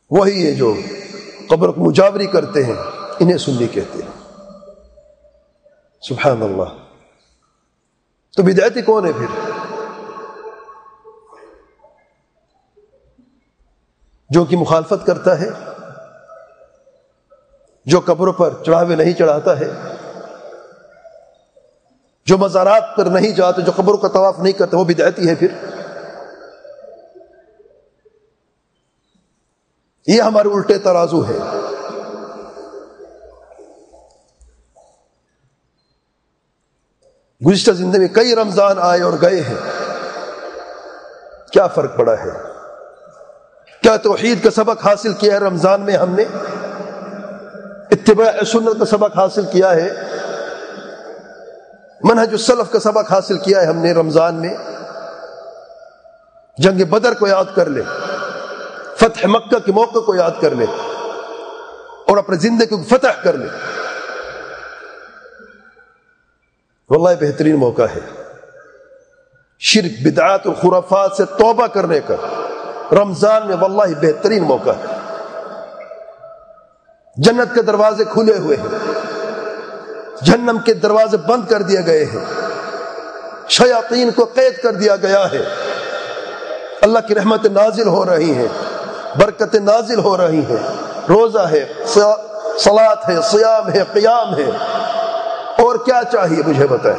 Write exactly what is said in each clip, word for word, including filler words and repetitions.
وہی ہے جو قبر کو مجاوری کرتے ہیں، انہیں سنی کہتے ہیں۔ سبحان اللہ۔ تو بدعتی کون ہے پھر؟ جو کہ مخالفت کرتا ہے، جو قبروں پر چڑھاوے نہیں چڑھاتا ہے، جو مزارات پر نہیں جاتے، جو قبروں کا طواف نہیں کرتے، وہ بدعتی ہے پھر؟ یہ ہمارے الٹے ترازو ہے۔ گزشتہ زندگی میں کئی رمضان آئے اور گئے ہیں، کیا فرق پڑا ہے؟ کیا توحید کا سبق حاصل کیا ہے رمضان میں ہم نے؟ اتباع سنت کا سبق حاصل کیا ہے؟ منہج السلف کا سبق حاصل کیا ہے ہم نے رمضان میں؟ جنگ بدر کو یاد کر لے، فتح مکہ کے موقع کو یاد کر لے اور اپنے زندگی کو فتح کر لے۔ واللہ بہترین موقع ہے شرک، بدعات اور خرافات سے توبہ کرنے کا۔ رمضان میں واللہ بہترین موقع ہے۔ جنت کے دروازے کھلے ہوئے ہیں، جہنم کے دروازے بند کر دیے گئے ہیں، شیاطین کو قید کر دیا گیا ہے، اللہ کی رحمت نازل ہو رہی ہیں، برکتیں نازل ہو رہی ہیں، روزہ ہے، صلاۃ ہے، صیام ہے، قیام ہے، اور کیا چاہیے مجھے بتائیں؟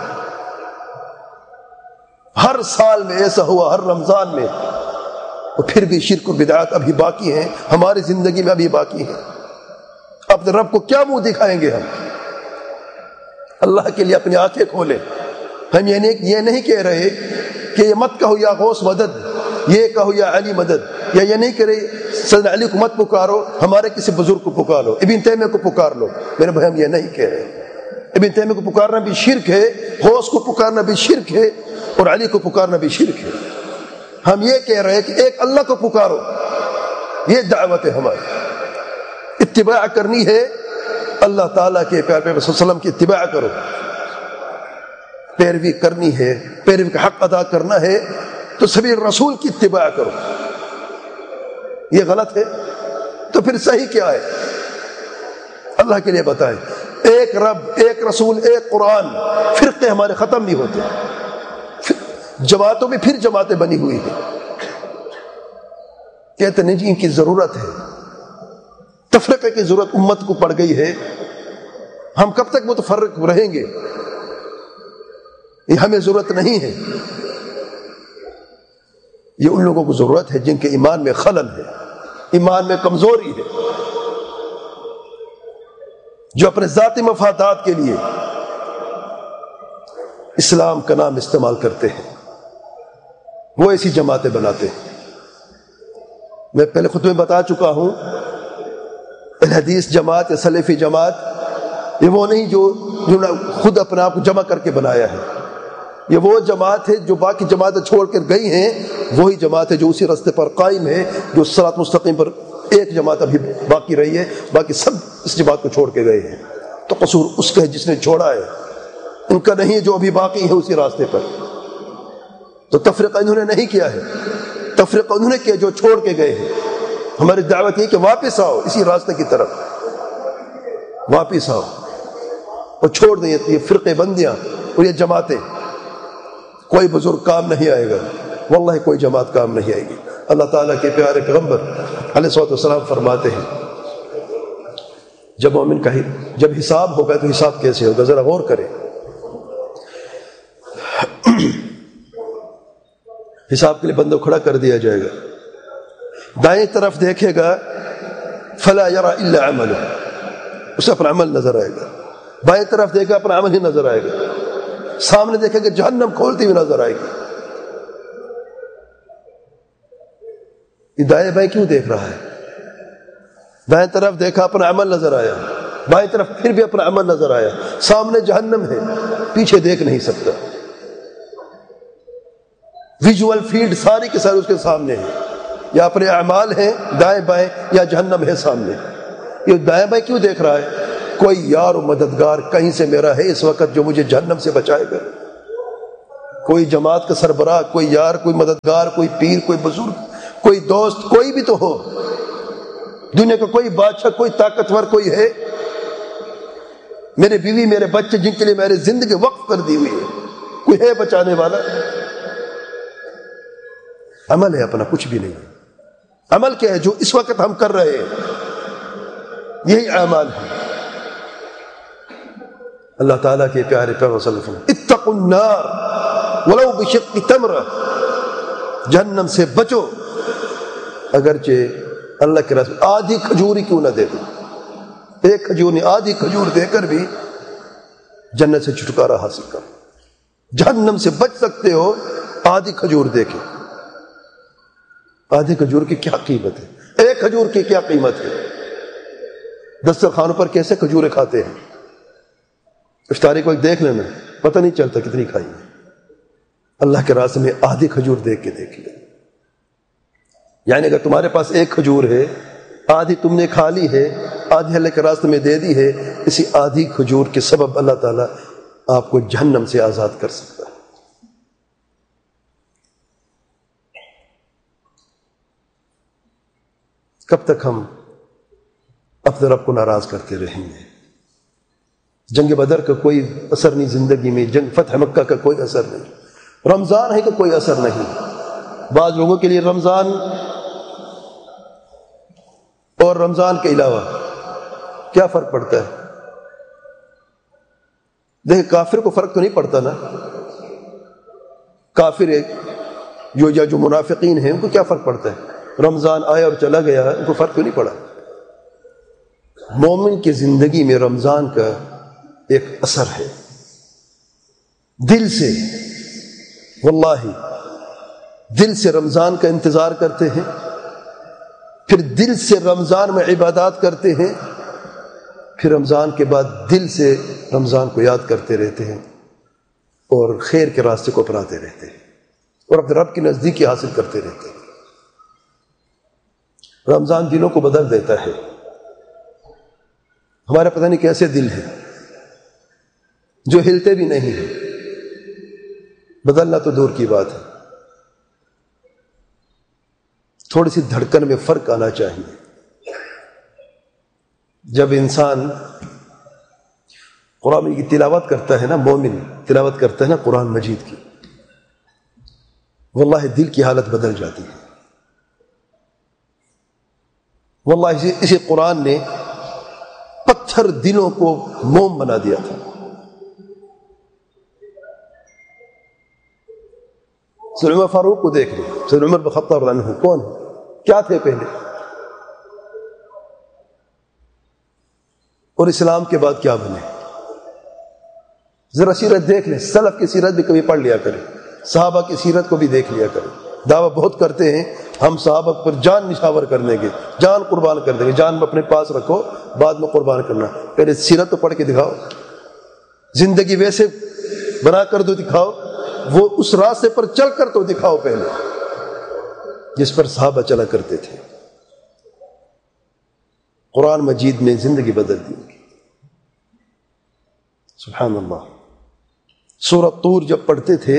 ہر سال میں ایسا ہوا، ہر رمضان میں، اور پھر بھی شرک و بدعات ابھی باقی ہیں، ہماری زندگی میں ابھی باقی ہیں۔ اپنے رب کو کیا منہ دکھائیں گے ہم؟ اللہ کے لیے اپنی آنکھیں کھولیں۔ ہم یہ نہیں یہ نہیں کہہ رہے کہ یہ مت کہو یا غوث مدد، یہ کہو یا علی مدد، یا یہ نہیں کہہ رہے سیدنا علی کو مت پکارو، ہمارے کسی بزرگ کو پکارو، ابن تیمیہ کو پکار لو۔ میرے بھائی ہم یہ نہیں کہہ رہے۔ ابن تیمیہ کو پکارنا بھی شرک ہے، غوث کو پکارنا بھی شرک ہے، اور علی کو پکارنا بھی شرک ہے۔ ہم یہ کہہ رہے ہیں کہ ایک اللہ کو پکارو، یہ دعوت ہے ہماری۔ اتباع کرنی ہے اللہ تعالیٰ کے پیارے پیغمبر صلی اللہ علیہ وسلم کی اتباع کرو، پیروی کرنی ہے، پیروی کا حق ادا کرنا ہے تو سبیل رسول کی اتباع کرو۔ یہ غلط ہے تو پھر صحیح کیا ہے؟ اللہ کے لیے بتائیں۔ ایک رب، ایک رسول، ایک قرآن، فرقے ہمارے ختم نہیں ہوتے، جماعتوں میں پھر جماعتیں بنی ہوئی ہیں۔ کہتے نہیں جی ان کی ضرورت ہے، تفرقے کی ضرورت امت کو پڑ گئی ہے، ہم کب تک متفرق رہیں گے؟ یہ ہمیں ضرورت نہیں ہے، یہ ان لوگوں کو ضرورت ہے جن کے ایمان میں خلل ہے، ایمان میں کمزوری ہے، جو اپنے ذاتی مفادات کے لیے اسلام کا نام استعمال کرتے ہیں، وہ ایسی جماعتیں بناتے ہیں۔ میں پہلے خطبے میں بتا چکا ہوں، الحدیث جماعت یا سلفی جماعت یہ وہ نہیں جو جنہوں نے خود اپنے آپ کو جمع کر کے بنایا ہے، یہ وہ جماعت ہے جو باقی جماعتیں چھوڑ کر گئی ہیں، وہی جماعت ہے جو اسی راستے پر قائم ہے، جو صراط مستقیم پر ایک جماعت ابھی باقی رہی ہے، باقی سب اس جماعت کو چھوڑ کے گئے ہیں۔ تو قصور اس کا ہے جس نے چھوڑا ہے، ان کا نہیں ہے جو ابھی باقی ہے اسی راستے پر۔ تو تفریقہ انہوں نے نہیں کیا ہے، تفریقہ انہوں نے کیا جو چھوڑ کے گئے ہیں۔ ہماری دعوت یہ کہ واپس آؤ اسی راستے کی طرف، واپس آؤ اور چھوڑ دیں یہ فرقے بندیاں اور یہ جماعتیں۔ کوئی بزرگ کام نہیں آئے گا، واللہ کوئی جماعت کام نہیں آئے گی۔ اللہ تعالیٰ کے پیارے پیغمبر علیہ الصلوۃ والسلام فرماتے ہیں جب مومن کا جب حساب ہوگا تو حساب کیسے ہوگا؟ ذرا غور کریں۔ حساب کے لیے بندہ کھڑا کر دیا جائے گا، دائیں طرف دیکھے گا فلا یرى الا عمله، اسے اپنا عمل نظر آئے گا، بائیں طرف دیکھے گا اپنا عمل ہی نظر آئے گا، سامنے دیکھے گا جہنم کھولتی ہوئی نظر آئے گی۔ یہ دائیں بائیں کیوں دیکھ رہا ہے؟ دائیں طرف دیکھا اپنا عمل نظر آیا، بائیں طرف پھر بھی اپنا عمل نظر آیا، سامنے جہنم ہے، پیچھے دیکھ نہیں سکتا۔ ویژول فیلڈ ساری کے سارے اس کے سامنے ہے، یا اپنے اعمال ہیں دائیں بائیں یا جہنم ہے سامنے۔ یہ دائیں بائیں کیوں دیکھ رہا ہے؟ کوئی یار و مددگار کہیں سے میرا ہے اس وقت جو مجھے جہنم سے بچائے گا، کوئی جماعت کا سربراہ، کوئی یار، کوئی مددگار، کوئی پیر، کوئی بزرگ، کوئی دوست، کوئی بھی تو ہو دنیا کا کوئی بادشاہ، کوئی طاقتور کوئی ہے؟ میرے بیوی، میرے بچے جن کے لیے میری زندگی وقف کر دی ہوئی ہے، کوئی ہے بچانے والا؟ عمل ہے اپنا، کچھ بھی نہیں۔ عمل کیا ہے؟ جو اس وقت ہم کر رہے ہیں، یہی اعمال ہے۔ اللہ تعالیٰ کے پیارے پیغمبر صلی اللہ علیہ وسلم، اتقوا النار ولو بشق تمرہ، جہنم سے بچو اگرچہ اللہ کے رسول آدھی کھجور ہی کیوں نہ دے دیں، ایک کھجور نہیں، آدھی کھجور دے کر بھی جنت سے چھٹکارا حاصل کرو۔ جہنم سے بچ سکتے ہو آدھی کھجور دے کے۔ آدھی کھجور کی کیا قیمت ہے؟ ایک کھجور کی کیا قیمت ہے؟ دسترخوانوں پر کیسے کھجوریں کھاتے ہیں، افطاری کو ایک دیکھ لینا، پتہ نہیں چلتا کتنی کھائی ہے۔ اللہ کے راستے میں آدھی کھجور دیکھ کے دیکھ لیں، یعنی اگر تمہارے پاس ایک کھجور ہے، آدھی تم نے کھا لی ہے، آدھی اللہ کے راستے میں دے دی ہے، اسی آدھی کھجور کے سبب اللہ تعالیٰ آپ کو جہنم سے آزاد کر سکتا ہے۔ کب تک ہم اپنے رب کو ناراض کرتے رہیں گے؟ جنگ بدر کا کوئی اثر نہیں زندگی میں، جنگ فتح مکہ کا کوئی اثر نہیں، رمضان ہے کہ کوئی اثر نہیں۔ بعض لوگوں کے لیے رمضان اور رمضان کے علاوہ کیا فرق پڑتا ہے؟ دیکھیں، کافر کو فرق تو نہیں پڑتا نا، کافر ایک جو یا جو منافقین ہیں ان کو کیا فرق پڑتا ہے؟ رمضان آیا اور چلا گیا، ان کو فرق تو نہیں پڑا۔ مومن کی زندگی میں رمضان کا ایک اثر ہے، دل سے، واللہ دل سے رمضان کا انتظار کرتے ہیں، پھر دل سے رمضان میں عبادات کرتے ہیں، پھر رمضان کے بعد دل سے رمضان کو یاد کرتے رہتے ہیں اور خیر کے راستے کو اپناتے رہتے ہیں اور اپنے رب کی نزدیکی حاصل کرتے رہتے ہیں۔ رمضان دلوں کو بدل دیتا ہے۔ ہمارا پتہ نہیں کیسے دل ہے جو ہلتے بھی نہیں ہیں، بدلنا تو دور کی بات ہے، تھوڑی سی دھڑکن میں فرق آنا چاہیے۔ جب انسان قرآن کی تلاوت کرتا ہے نا، مومن تلاوت کرتا ہے نا قرآن مجید کی، واللہ دل کی حالت بدل جاتی ہے۔ واللہ اسی, اسی قرآن نے پتھر دلوں کو موم بنا دیا تھا۔ سیدنا عمر فاروق کو دیکھ لیں، سیدنا عمر بن خطاب رضی اللہ عنہ کون کیا تھے پہلے، اور اسلام کے بعد کیا بنے؟ ذرا سیرت دیکھ لیں، سلف کی سیرت بھی کبھی پڑھ لیا کریں، صحابہ کی سیرت کو بھی دیکھ لیا کریں۔ دعویٰ بہت کرتے ہیں ہم صحابہ پر جان نشاور کر دیں گے، جان قربان کر دیں گے، جان اپنے پاس رکھو بعد میں قربان کرنا، پہلے سیرت تو پڑھ کے دکھاؤ، زندگی ویسے بنا کر تو دکھاؤ، وہ اس راستے پر چل کر تو دکھاؤ پہلے جس پر صحابہ چلا کرتے تھے۔ قرآن مجید میں زندگی بدل دی، سبحان اللہ۔ سورۃ طور جب پڑھتے تھے،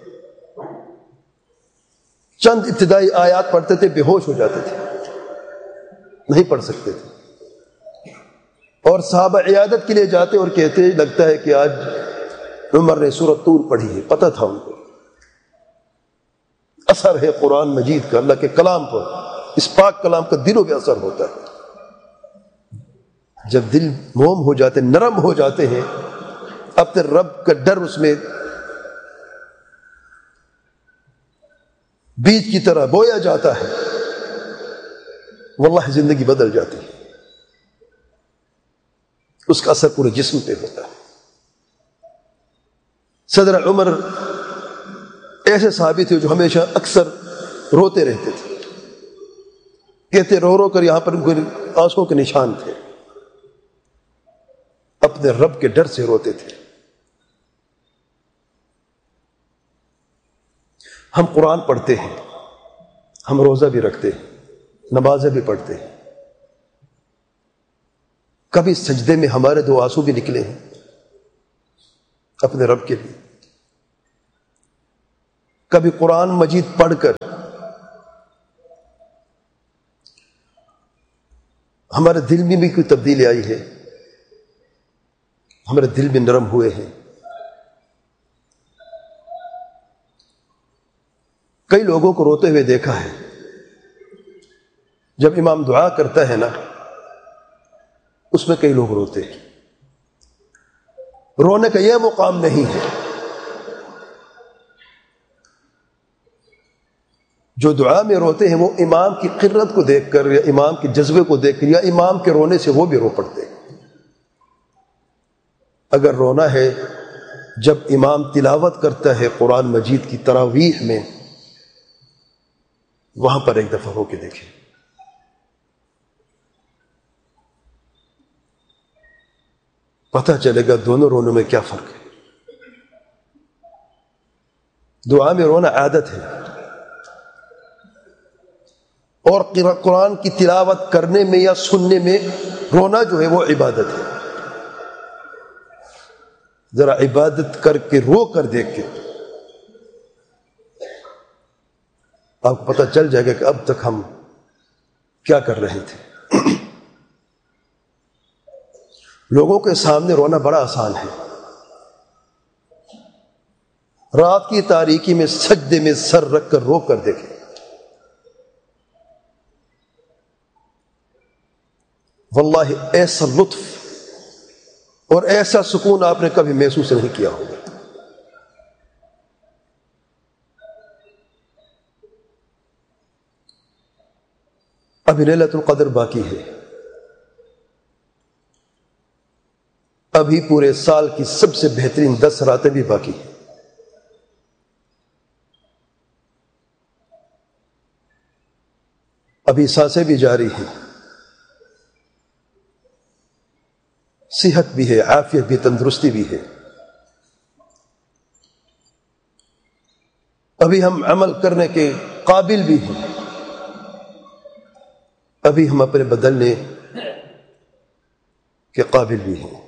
چند ابتدائی آیات پڑھتے تھے، بے ہوش ہو جاتے تھے، نہیں پڑھ سکتے تھے، اور صحابہ عیادت کے لیے جاتے اور کہتے لگتا ہے کہ آج عمر نے سورۃ طور پڑھی ہے، پتہ تھا ان کو۔ اثر ہے قرآن مجید کا، اللہ کے کلام پر، اس پاک کلام کا دلوں پہ اثر ہوتا ہے۔ جب دل موم ہو جاتے، نرم ہو جاتے ہیں، اپنے رب کا ڈر اس میں بیج کی طرح بویا جاتا ہے، واللہ زندگی بدل جاتی ہے، اس کا اثر پورے جسم پہ ہوتا ہے۔ صدر عمر ایسے صحابی تھے جو ہمیشہ اکثر روتے رہتے تھے، کہتے رو رو کر یہاں پر آنسوں کے نشان تھے، اپنے رب کے ڈر سے روتے تھے۔ ہم قرآن پڑھتے ہیں، ہم روزہ بھی رکھتے ہیں، نمازیں بھی پڑھتے ہیں، کبھی سجدے میں ہمارے دو آنسو بھی نکلے ہیں اپنے رب کے لیے؟ کبھی قرآن مجید پڑھ کر ہمارے دل میں بھی کوئی تبدیلی آئی ہے، ہمارے دل بھی نرم ہوئے ہیں. کئی لوگوں کو روتے ہوئے دیکھا ہے. جب امام دعا کرتا ہے نا اس میں کئی لوگ روتے ہیں. رونے کا یہ مقام نہیں ہے. جو دعا میں روتے ہیں وہ امام کی قرت کو دیکھ کر یا امام کے جذبے کو دیکھ کر یا امام کے رونے سے وہ بھی رو پڑتے ہیں. اگر رونا ہے جب امام تلاوت کرتا ہے قرآن مجید کی تراویح میں، وہاں پر ایک دفعہ ہو کے دیکھیں. پتہ چلے گا دونوں رونوں میں کیا فرق ہے. دعا میں رونا عادت ہے اور قرآن کی تلاوت کرنے میں یا سننے میں رونا جو ہے وہ عبادت ہے. ذرا عبادت کر کے رو کر دیکھ کے آپ کو پتہ چل جائے گا کہ اب تک ہم کیا کر رہے تھے. لوگوں کے سامنے رونا بڑا آسان ہے. رات کی تاریکی میں سجدے میں سر رکھ کر رو کر دیکھیں. واللہ ایسا لطف اور ایسا سکون آپ نے کبھی محسوس نہیں کیا ہوگا. ابھی لیلۃ القدر باقی ہے. ابھی پورے سال کی سب سے بہترین دس راتیں بھی باقی ہیں. ابھی سانسیں بھی جاری ہیں، صحت بھی ہے، عافیت بھی، تندرستی بھی ہے. ابھی ہم عمل کرنے کے قابل بھی ہیں. ابھی ہم اپنے بدلنے کے قابل بھی ہیں.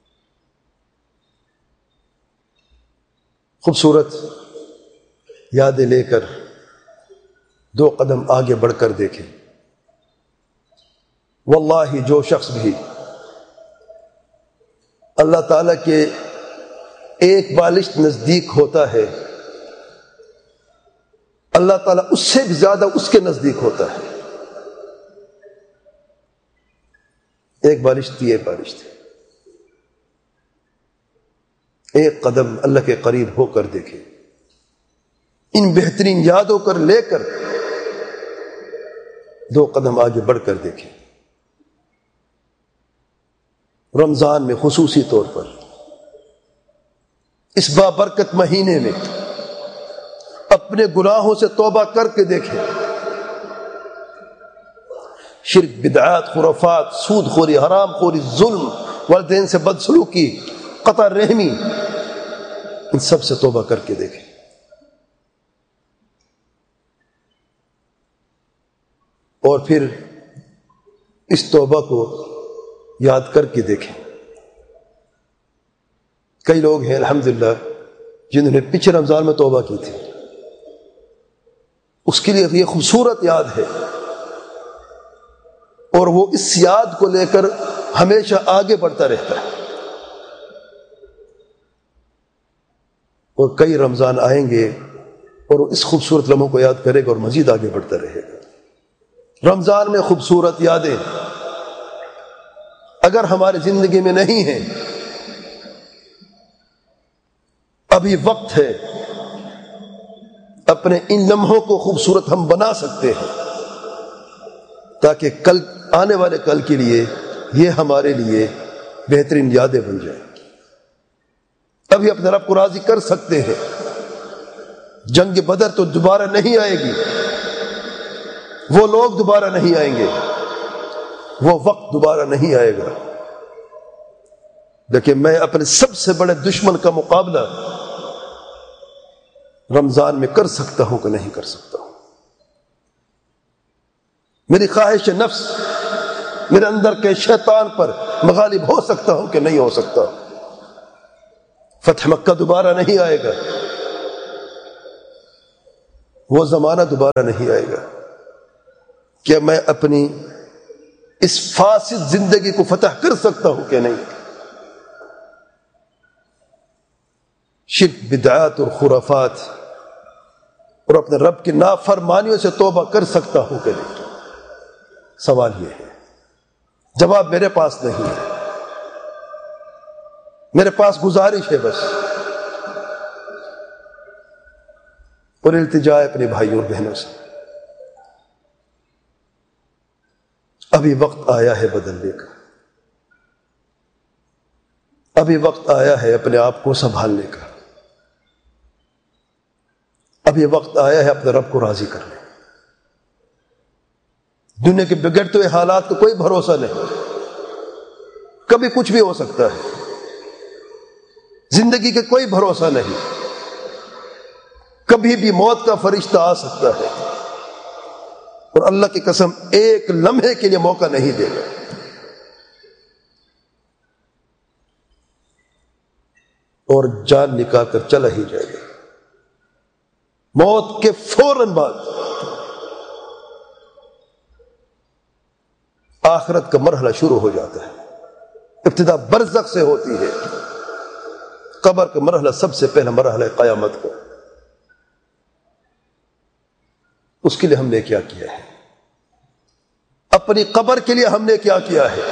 خوبصورت یادیں لے کر دو قدم آگے بڑھ کر دیکھیں. واللہ جو شخص بھی اللہ تعالیٰ کے ایک بالشت نزدیک ہوتا ہے، اللہ تعالیٰ اس سے بھی زیادہ اس کے نزدیک ہوتا ہے. ایک بالشت تھی ایک بالشت ایک قدم اللہ کے قریب ہو کر دیکھیں. ان بہترین یادوں کر لے کر دو قدم آگے بڑھ کر دیکھیں. رمضان میں خصوصی طور پر اس بابرکت مہینے میں اپنے گناہوں سے توبہ کر کے دیکھیں. شرک، بدعات، خرافات، سود خوری، حرام خوری، ظلم، والدین سے بدسلوکی، قطع رحمی، ان سب سے توبہ کر کے دیکھیں. اور پھر اس توبہ کو یاد کر کے دیکھیں. کئی لوگ ہیں الحمدللہ جنہوں نے پچھلے رمضان میں توبہ کی تھی، اس کے لیے یہ خوبصورت یاد ہے اور وہ اس یاد کو لے کر ہمیشہ آگے بڑھتا رہتا ہے. اور کئی رمضان آئیں گے اور وہ اس خوبصورت لمحوں کو یاد کرے گا اور مزید آگے بڑھتا رہے گا. رمضان میں خوبصورت یادیں اگر ہماری زندگی میں نہیں ہیں، ابھی وقت ہے اپنے ان لمحوں کو خوبصورت ہم بنا سکتے ہیں تاکہ کل آنے والے کل کے لیے یہ ہمارے لیے بہترین یادیں بن جائیں. ابھی اپنے رب کو راضی کر سکتے ہیں. جنگ بدر تو دوبارہ نہیں آئے گی، وہ لوگ دوبارہ نہیں آئیں گے، وہ وقت دوبارہ نہیں آئے گا. لیکن میں اپنے سب سے بڑے دشمن کا مقابلہ رمضان میں کر سکتا ہوں کہ نہیں کر سکتا ہوں. میری خواہش نفس، میرے اندر کے شیطان پر مغالب ہو سکتا ہوں کہ نہیں ہو سکتا. فتح مکہ دوبارہ نہیں آئے گا، وہ زمانہ دوبارہ نہیں آئے گا. کہ میں اپنی اس فاسد زندگی کو فتح کر سکتا ہوں کہ نہیں؟ شرک، بدعات اور خرافات اور اپنے رب کی نافرمانیوں سے توبہ کر سکتا ہوں کہ نہیں؟ سوال یہ ہے، جواب میرے پاس نہیں ہے، میرے پاس گزارش ہے بس اور التجا ہے اپنے بھائیوں اور بہنوں سے، ابھی وقت آیا ہے بدلنے کا، ابھی وقت آیا ہے اپنے آپ کو سنبھالنے کا، ابھی وقت آیا ہے اپنے رب کو راضی کرنے۔ دنیا کے بگڑتے ہوئے حالات کا کوئی بھروسہ نہیں، کبھی کچھ بھی ہو سکتا ہے، زندگی کا کوئی بھروسہ نہیں، کبھی بھی موت کا فرشتہ آ سکتا ہے اور اللہ کی قسم ایک لمحے کے لیے موقع نہیں دے گا۔ اور جان نکال کر چلا ہی جائے گا۔ موت کے فوراً بعد آخرت کا مرحلہ شروع ہو جاتا ہے، ابتدا برزخ سے ہوتی ہے، قبر کا مرحلہ سب سے پہلا مرحلہ ہے قیامت کا۔ اس کے لیے ہم نے کیا کیا ہے؟ اپنی قبر کے لیے ہم نے کیا کیا ہے؟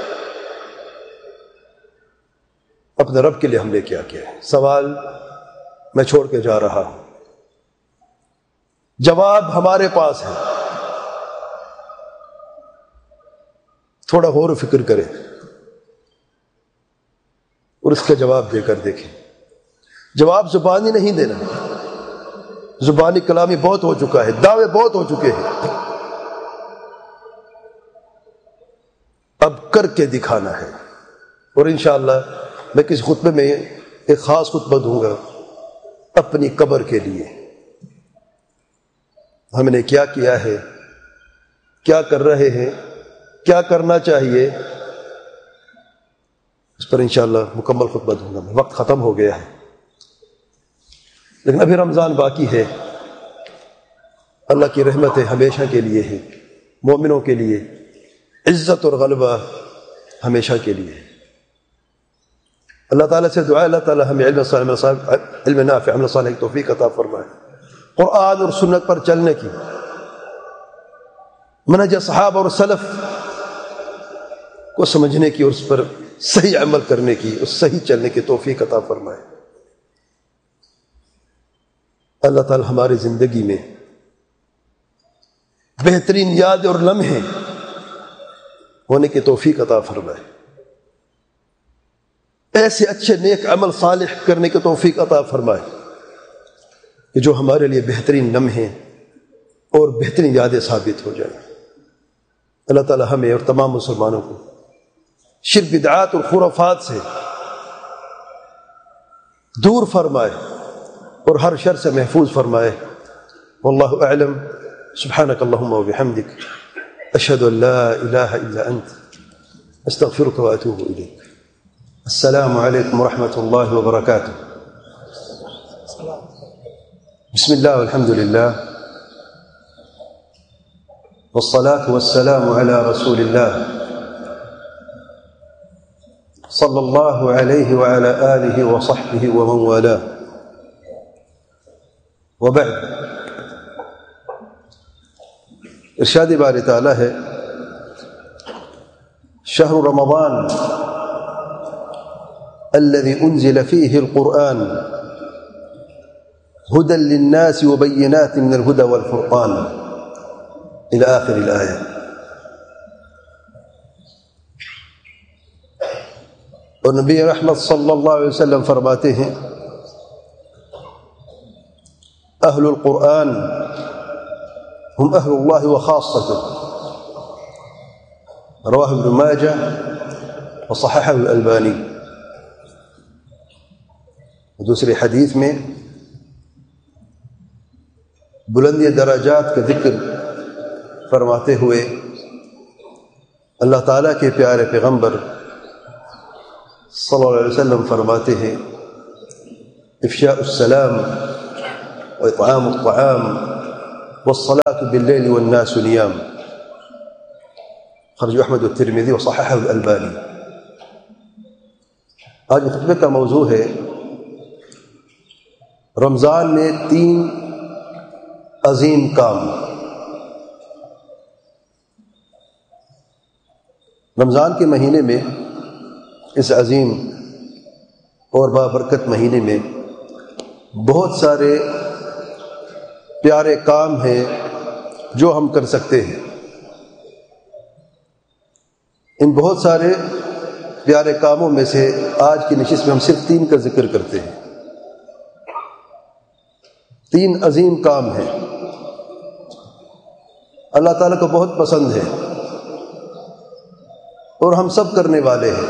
اپنے رب کے لیے ہم نے کیا کیا ہے؟ سوال میں چھوڑ کے جا رہا ہوں، جواب ہمارے پاس ہے، تھوڑا غور و فکر کریں اور اس کا جواب دے کر دیکھیں۔ جواب زبانی نہیں دینا، زبانی کلامی بہت ہو چکا ہے، دعوے بہت ہو چکے ہیں، اب کر کے دکھانا ہے۔ اور انشاءاللہ میں کسی خطبے میں ایک خاص خطبہ دوں گا اپنی قبر کے لیے، ہم نے کیا کیا ہے، کیا کر رہے ہیں، کیا کرنا چاہیے، اس پر انشاءاللہ مکمل خطبہ دوں گا۔ وقت ختم ہو گیا ہے لیکن ابھی رمضان باقی ہے، اللہ کی رحمتیں ہمیشہ کے لیے ہیں، مومنوں کے لیے عزت اور غلبہ ہمیشہ کے لیے۔ اللہ تعالیٰ سے دعا ہے اللہ تعالیٰ ہمیں علم صالح، علم نافع، عمل صالح کی توفیق عطا فرمائے، قرآن اور سنت پر چلنے کی، منہج صحابہ اور سلف کو سمجھنے کی اور اس پر صحیح عمل کرنے کی، اس صحیح چلنے کی توفیق عطا فرمائے۔ اللہ تعالی ہماری زندگی میں بہترین یاد اور لمحے ہونے کی توفیق عطا فرمائے، ایسے اچھے نیک عمل صالح کرنے کی توفیق عطا فرمائے کہ جو ہمارے لیے بہترین لمحے اور بہترین یادیں ثابت ہو جائیں۔ اللہ تعالی ہمیں اور تمام مسلمانوں کو شرک، بدعات اور خرافات سے دور فرمائے اور ہر شر سے محفوظ فرمائے۔ واللہ اعلم، سبحانک اللہم و بحمدک، اشہد ان لا الہ الا انت، استغفرک و اتوب الیک۔ السلام علیکم ورحمۃ اللہ وبرکاتہ۔ بسم اللہ والحمد للہ والصلاة والسلام على رسول الله صلی اللہ علیہ وعلى آلہ وصحبہ ومن والاه، وبعد۔ ارشاد باری تعالی ہے، شہر رمضان الذي انزل فيه القرآن هدى للناس وبينات من الهدى والفرقان الى آخر الآية۔ اور نبی رحمت صلی اللہ علیہ وسلم فرماتے ہیں، اہل القرآن ہم اہل اللہ وخاصته، رواہ ابن ماجہ وصححہ الالبانی۔ دوسری حدیث میں بلندی درجات کا ذکر فرماتے ہوئے اللہ تعالیٰ کے پیارے پیغمبر صلی اللہ علیہ وسلم فرماتے ہیں، افشاء السلام واطعام الطعام والصلاة باللیل والناس نیام۔ خرج احمد والترمذی وصححہ الالبانی۔ آج خطبے کا موضوع ہے رمضان میں تین عظیم کام۔ رمضان کے مہینے میں، اس عظیم اور بابرکت مہینے میں بہت سارے پیارے کام ہیں جو ہم کر سکتے ہیں۔ ان بہت سارے پیارے کاموں میں سے آج کی نشست میں ہم صرف تین کا ذکر کرتے ہیں۔ تین عظیم کام ہیں، اللہ تعالیٰ کو بہت پسند ہے اور ہم سب کرنے والے ہیں۔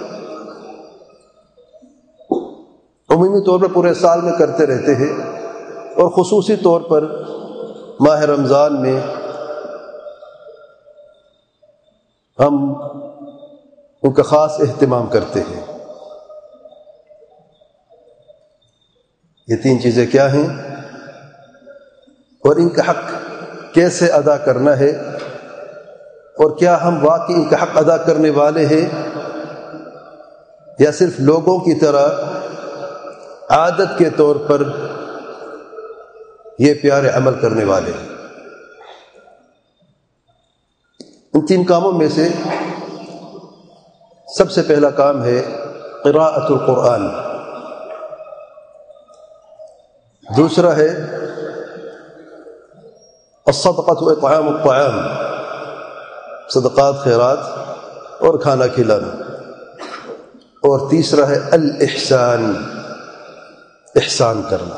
عمومی طور پر پورے سال میں کرتے رہتے ہیں، اور خصوصی طور پر ماہ رمضان میں ہم ان کا خاص اہتمام کرتے ہیں۔ یہ تین چیزیں کیا ہیں اور ان کا حق کیسے ادا کرنا ہے، اور کیا ہم واقعی ان کا حق ادا کرنے والے ہیں یا صرف لوگوں کی طرح عادت کے طور پر یہ پیارے عمل کرنے والے ہیں۔ ان تین کاموں میں سے سب سے پہلا کام ہے قراءۃ القرآن، دوسرا ہے الصدقۃ واطعام الطعام، صدقات خیرات اور کھانا کھلانا، اور تیسرا ہے الاحسان، احسان کرنا۔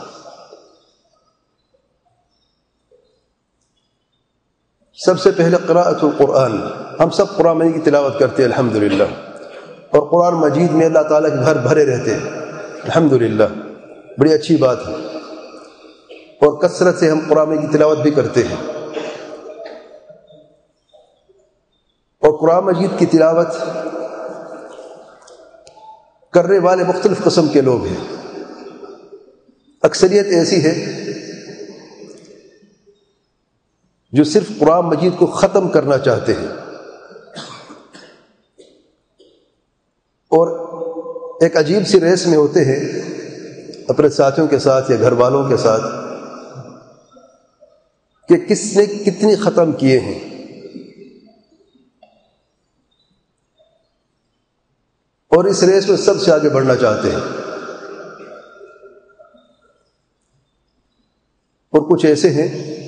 سب سے پہلے قراءۃ القرآن۔ ہم سب قرآن مجید کی تلاوت کرتے ہیں الحمدللہ، اور قرآن مجید میں اللہ تعالیٰ کے گھر بھرے رہتے ہیں الحمدللہ، بڑی اچھی بات ہے، اور کثرت سے ہم قرآن مجید کی تلاوت بھی کرتے ہیں۔ اور قرآن مجید کی تلاوت کرنے والے مختلف قسم کے لوگ ہیں۔ اکثریت ایسی ہے جو صرف قرآن مجید کو ختم کرنا چاہتے ہیں، اور ایک عجیب سی ریس میں ہوتے ہیں اپنے ساتھیوں کے ساتھ یا گھر والوں کے ساتھ کہ کس نے کتنی ختم کیے ہیں۔ اور اس ریس میں سب سے آگے بڑھنا چاہتے ہیں۔ اور کچھ ایسے ہیں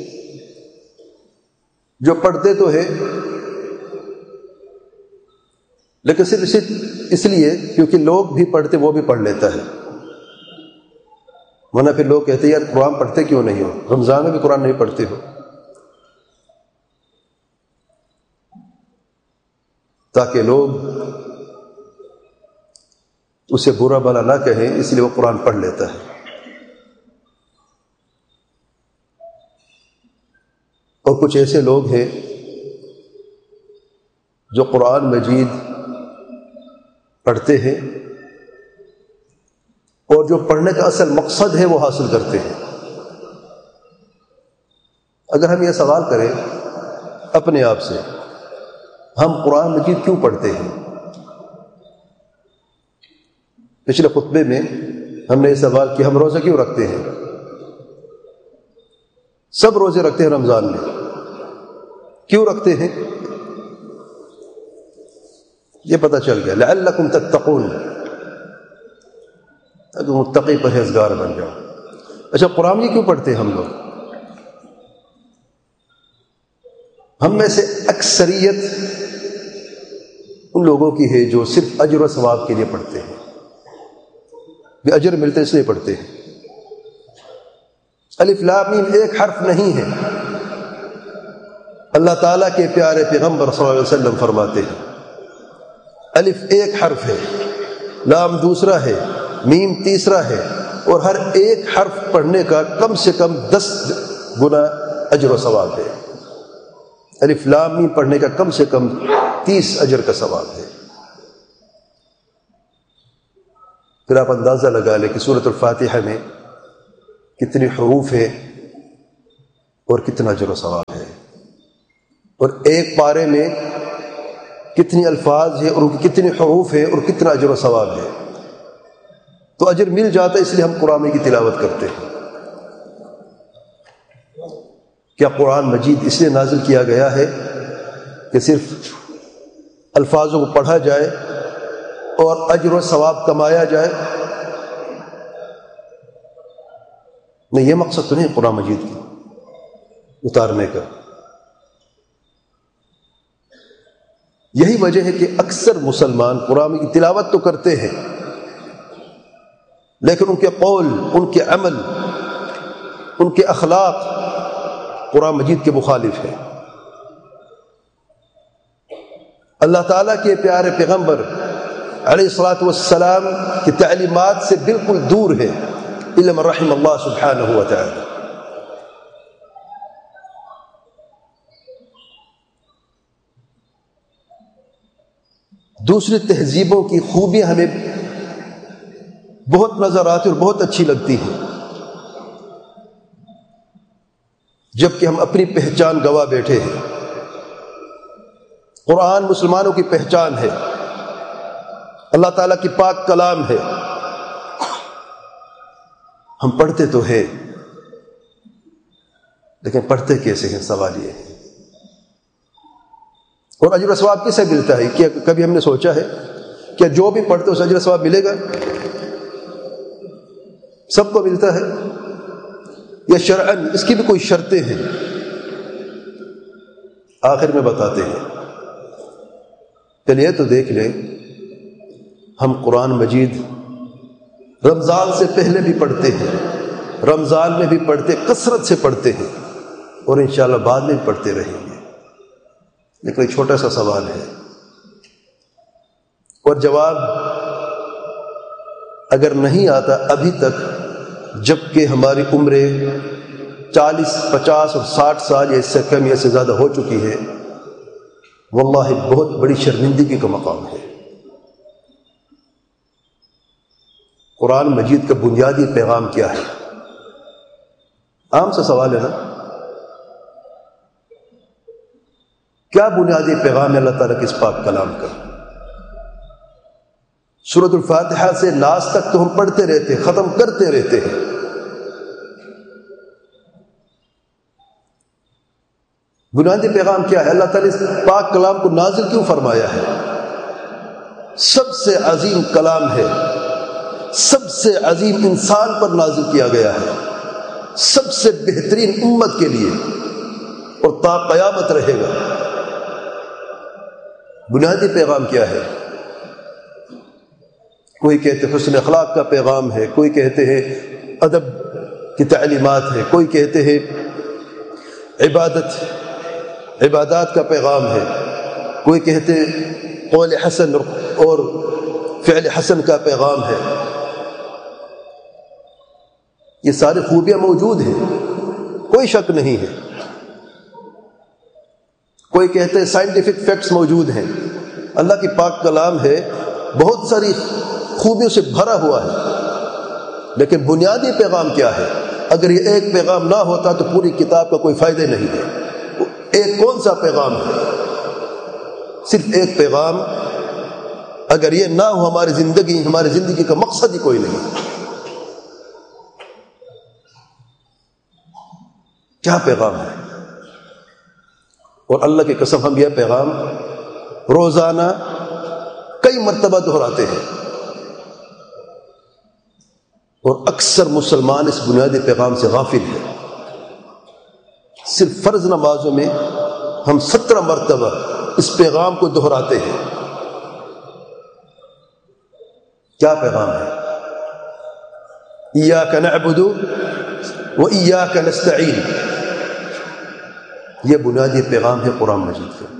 جو پڑھتے تو ہیں لیکن صرف اس لیے کیونکہ لوگ بھی پڑھتے وہ بھی پڑھ لیتا ہے، ورنہ پھر لوگ کہتے ہیں یار قرآن پڑھتے کیوں نہیں ہو، رمضان میں بھی قرآن نہیں پڑھتے ہو، تاکہ لوگ اسے برا بھلا نہ کہیں، اس لیے وہ قرآن پڑھ لیتا ہے۔ اور کچھ ایسے لوگ ہیں جو قرآن مجید پڑھتے ہیں اور جو پڑھنے کا اصل مقصد ہے وہ حاصل کرتے ہیں۔ اگر ہم یہ سوال کریں اپنے آپ سے، ہم قرآن مجید کیوں پڑھتے ہیں؟ پچھلے خطبے میں ہم نے یہ سوال کیا ہم روزہ کیوں رکھتے ہیں؟ سب روزے رکھتے ہیں رمضان میں، کیوں رکھتے ہیں؟ یہ پتہ چل گیا، لعلکم تتقون، تاکہ متقی پرہیزگار بن جاؤ۔ اچھا قرآن یہ کیوں پڑھتے ہیں ہم لوگ؟ ہم میں سے اکثریت ان لوگوں کی ہے جو صرف اجر و ثواب کے لیے پڑھتے ہیں، بھی اجر ملتے اس لیے پڑھتے ہیں۔ الف لام میم ایک حرف نہیں ہے، اللہ تعالیٰ کے پیارے پیغمبر صلی اللہ علیہ وسلم فرماتے ہیں الف ایک حرف ہے، لام دوسرا ہے، میم تیسرا ہے، اور ہر ایک حرف پڑھنے کا کم سے کم دس گنا اجر و ثواب ہے۔ الف لام میم پڑھنے کا کم سے کم تیس اجر کا ثواب ہے۔ پھر آپ اندازہ لگا لیں کہ سورۃ الفاتحہ میں کتنے حروف ہیں اور کتنا اجر و ثواب ہے، اور ایک پارے میں کتنی الفاظ ہیں اور ان کی کتنے حروف ہیں اور کتنا اجر و ثواب ہے، تو اجر مل جاتا ہے، اس لیے ہم قرآن کی تلاوت کرتے ہیں۔ کیا قرآن مجید اس لیے نازل کیا گیا ہے کہ صرف الفاظوں کو پڑھا جائے اور اجر و ثواب کمایا جائے؟ نہیں، یہ مقصد تو نہیں قرآن مجید کی اتارنے کا۔ یہی وجہ ہے کہ اکثر مسلمان قرآن کی تلاوت تو کرتے ہیں، لیکن ان کے قول، ان کے عمل، ان کے اخلاق قرآن مجید کے مخالف ہیں۔ اللہ تعالیٰ کے پیارے پیغمبر علیہ الصلاۃ والسلام کی تعلیمات سے بالکل دور ہے، الا من رحم اللہ سبحانہ وتعالی۔ دوسری تہذیبوں کی خوبیاں ہمیں بہت نظر آتی اور بہت اچھی لگتی ہیں، جبکہ ہم اپنی پہچان گوا بیٹھے ہیں۔ قرآن مسلمانوں کی پہچان ہے، اللہ تعالیٰ کی پاک کلام ہے، ہم پڑھتے تو ہیں لیکن پڑھتے کیسے ہیں؟ سوال یہ ہے۔ اور اجر و ثواب کسے ملتا ہے؟ کیا کبھی ہم نے سوچا ہے کہ جو بھی پڑھتے اس اجر و ثواب ملے گا؟ سب کو ملتا ہے یا شرعاً اس کی بھی کوئی شرطیں ہیں؟ آخر میں بتاتے ہیں۔ چلیے تو دیکھ لیں، ہم قرآن مجید رمضان سے پہلے بھی پڑھتے ہیں، رمضان میں بھی پڑھتے، کثرت سے پڑھتے ہیں، اور انشاءاللہ بعد میں بھی پڑھتے رہیں گے۔ لیکن ایک چھوٹا سا سوال ہے، اور جواب اگر نہیں آتا ابھی تک، جبکہ ہماری عمریں چالیس، پچاس اور ساٹھ سال یا اس سے کم یا سے زیادہ ہو چکی ہے، واللہ بہت بڑی شرمندگی کا مقام ہے۔ قرآن مجید کا بنیادی پیغام کیا ہے؟ عام سا سوال ہے نا، کیا بنیادی پیغام ہے اللہ تعالیٰ کے اس پاک کلام کا؟ سورۃ الفاتحہ سے ناس تک تو ہم پڑھتے رہتے، ختم کرتے رہتے ہیں، بنیادی پیغام کیا ہے؟ اللہ تعالیٰ اس پاک کلام کو نازل کیوں فرمایا ہے؟ سب سے عظیم کلام ہے، سب سے عظیم انسان پر نازل کیا گیا ہے، سب سے بہترین امت کے لیے، اور تا قیامت رہے گا۔ بنیادی پیغام کیا ہے؟ کوئی کہتے ہیں حسن اخلاق کا پیغام ہے، کوئی کہتے ہیں ادب کی تعلیمات ہے، کوئی کہتے ہیں عبادت عبادات کا پیغام ہے، کوئی کہتے ہیں قول حسن اور فعل حسن کا پیغام ہے۔ یہ ساری خوبیاں موجود ہیں، کوئی شک نہیں ہے۔ کوئی کہتے ہیں سائنٹیفک فیکٹس موجود ہیں، اللہ کی پاک کلام ہے، بہت ساری خوبیوں سے بھرا ہوا ہے، لیکن بنیادی پیغام کیا ہے؟ اگر یہ ایک پیغام نہ ہوتا تو پوری کتاب کا کوئی فائدہ نہیں ہے۔ ایک کون سا پیغام ہے؟ صرف ایک پیغام، اگر یہ نہ ہو ہماری زندگی ہماری زندگی کا مقصد ہی کوئی نہیں۔ کیا پیغام ہے؟ اور اللہ کی قسم ہم یہ پیغام روزانہ کئی مرتبہ دہراتے ہیں، اور اکثر مسلمان اس بنیادی پیغام سے غافل ہے۔ صرف فرض نمازوں میں ہم سترہ مرتبہ اس پیغام کو دہراتے ہیں۔ کیا پیغام ہے؟ ایاک نعبد و ایاک نستعین، یہ بنیادی پیغام ہے قرآن مجید کا۔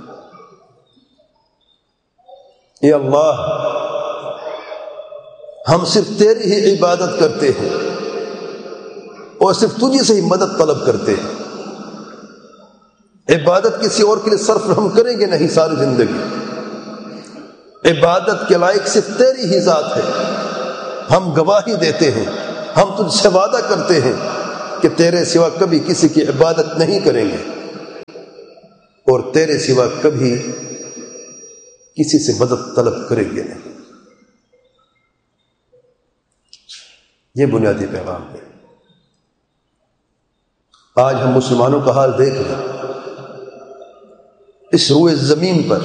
اے اللہ، ہم صرف تیری ہی عبادت کرتے ہیں اور صرف تجھے سے ہی مدد طلب کرتے ہیں۔ عبادت کسی اور کے لیے صرف ہم کریں گے نہیں ساری زندگی، عبادت کے لائق صرف تیری ہی ذات ہے۔ ہم گواہی دیتے ہیں، ہم تجھ سے وعدہ کرتے ہیں کہ تیرے سوا کبھی کسی کی عبادت نہیں کریں گے، اور تیرے سوا کبھی کسی سے مدد طلب کریں گے نہیں. یہ بنیادی پیغام ہے. آج ہم مسلمانوں کا حال دیکھ لیں. اس روئے زمین پر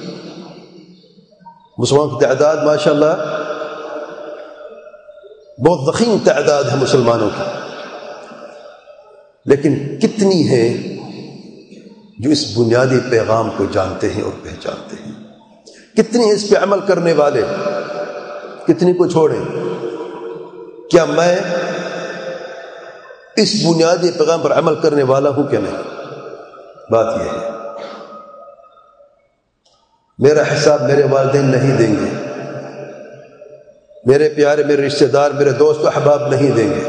مسلمانوں کی تعداد ماشاءاللہ بہت ضخیم تعداد ہے مسلمانوں کی، لیکن کتنی ہے جو اس بنیادی پیغام کو جانتے ہیں اور پہچانتے ہیں؟ کتنی ہیں اس پہ عمل کرنے والے؟ کتنی کو چھوڑیں؟ کیا میں اس بنیادی پیغام پر عمل کرنے والا ہوں کہ نہیں؟ بات یہ ہے. میرا حساب میرے والدین نہیں دیں گے، میرے پیارے میرے رشتہ دار میرے دوست و احباب نہیں دیں گے.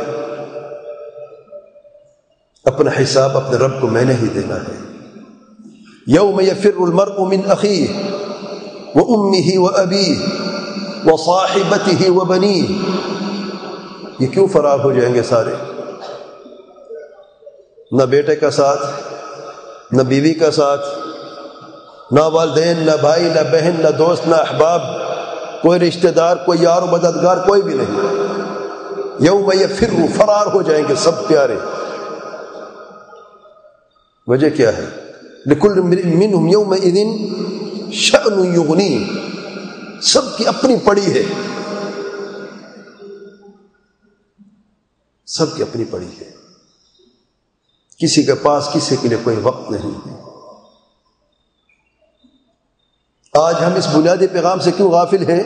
اپنا حساب اپنے رب کو میں نے ہی دینا ہے. یوم یفر المرء من اخیہ وامہ وابیہ وصاحبتہ وبنیہ. یہ کیوں فرار ہو جائیں گے سارے؟ نہ بیٹے کا ساتھ، نہ بیوی کا ساتھ، نہ والدین، نہ بھائی، نہ بہن، نہ دوست، نہ احباب، کوئی رشتہ دار، کوئی یار و مددگار، کوئی بھی نہیں. یوم یفر، فرار ہو جائیں گے سب پیارے. وجہ کیا ہے؟ لکل امرئ منہم یومئذ شأن یغنیہ. سب کی اپنی پڑی ہے، سب کی اپنی پڑی ہے. کسی کے پاس کسی کے لیے کوئی وقت نہیں ہے. آج ہم اس بنیادی پیغام سے کیوں غافل ہیں؟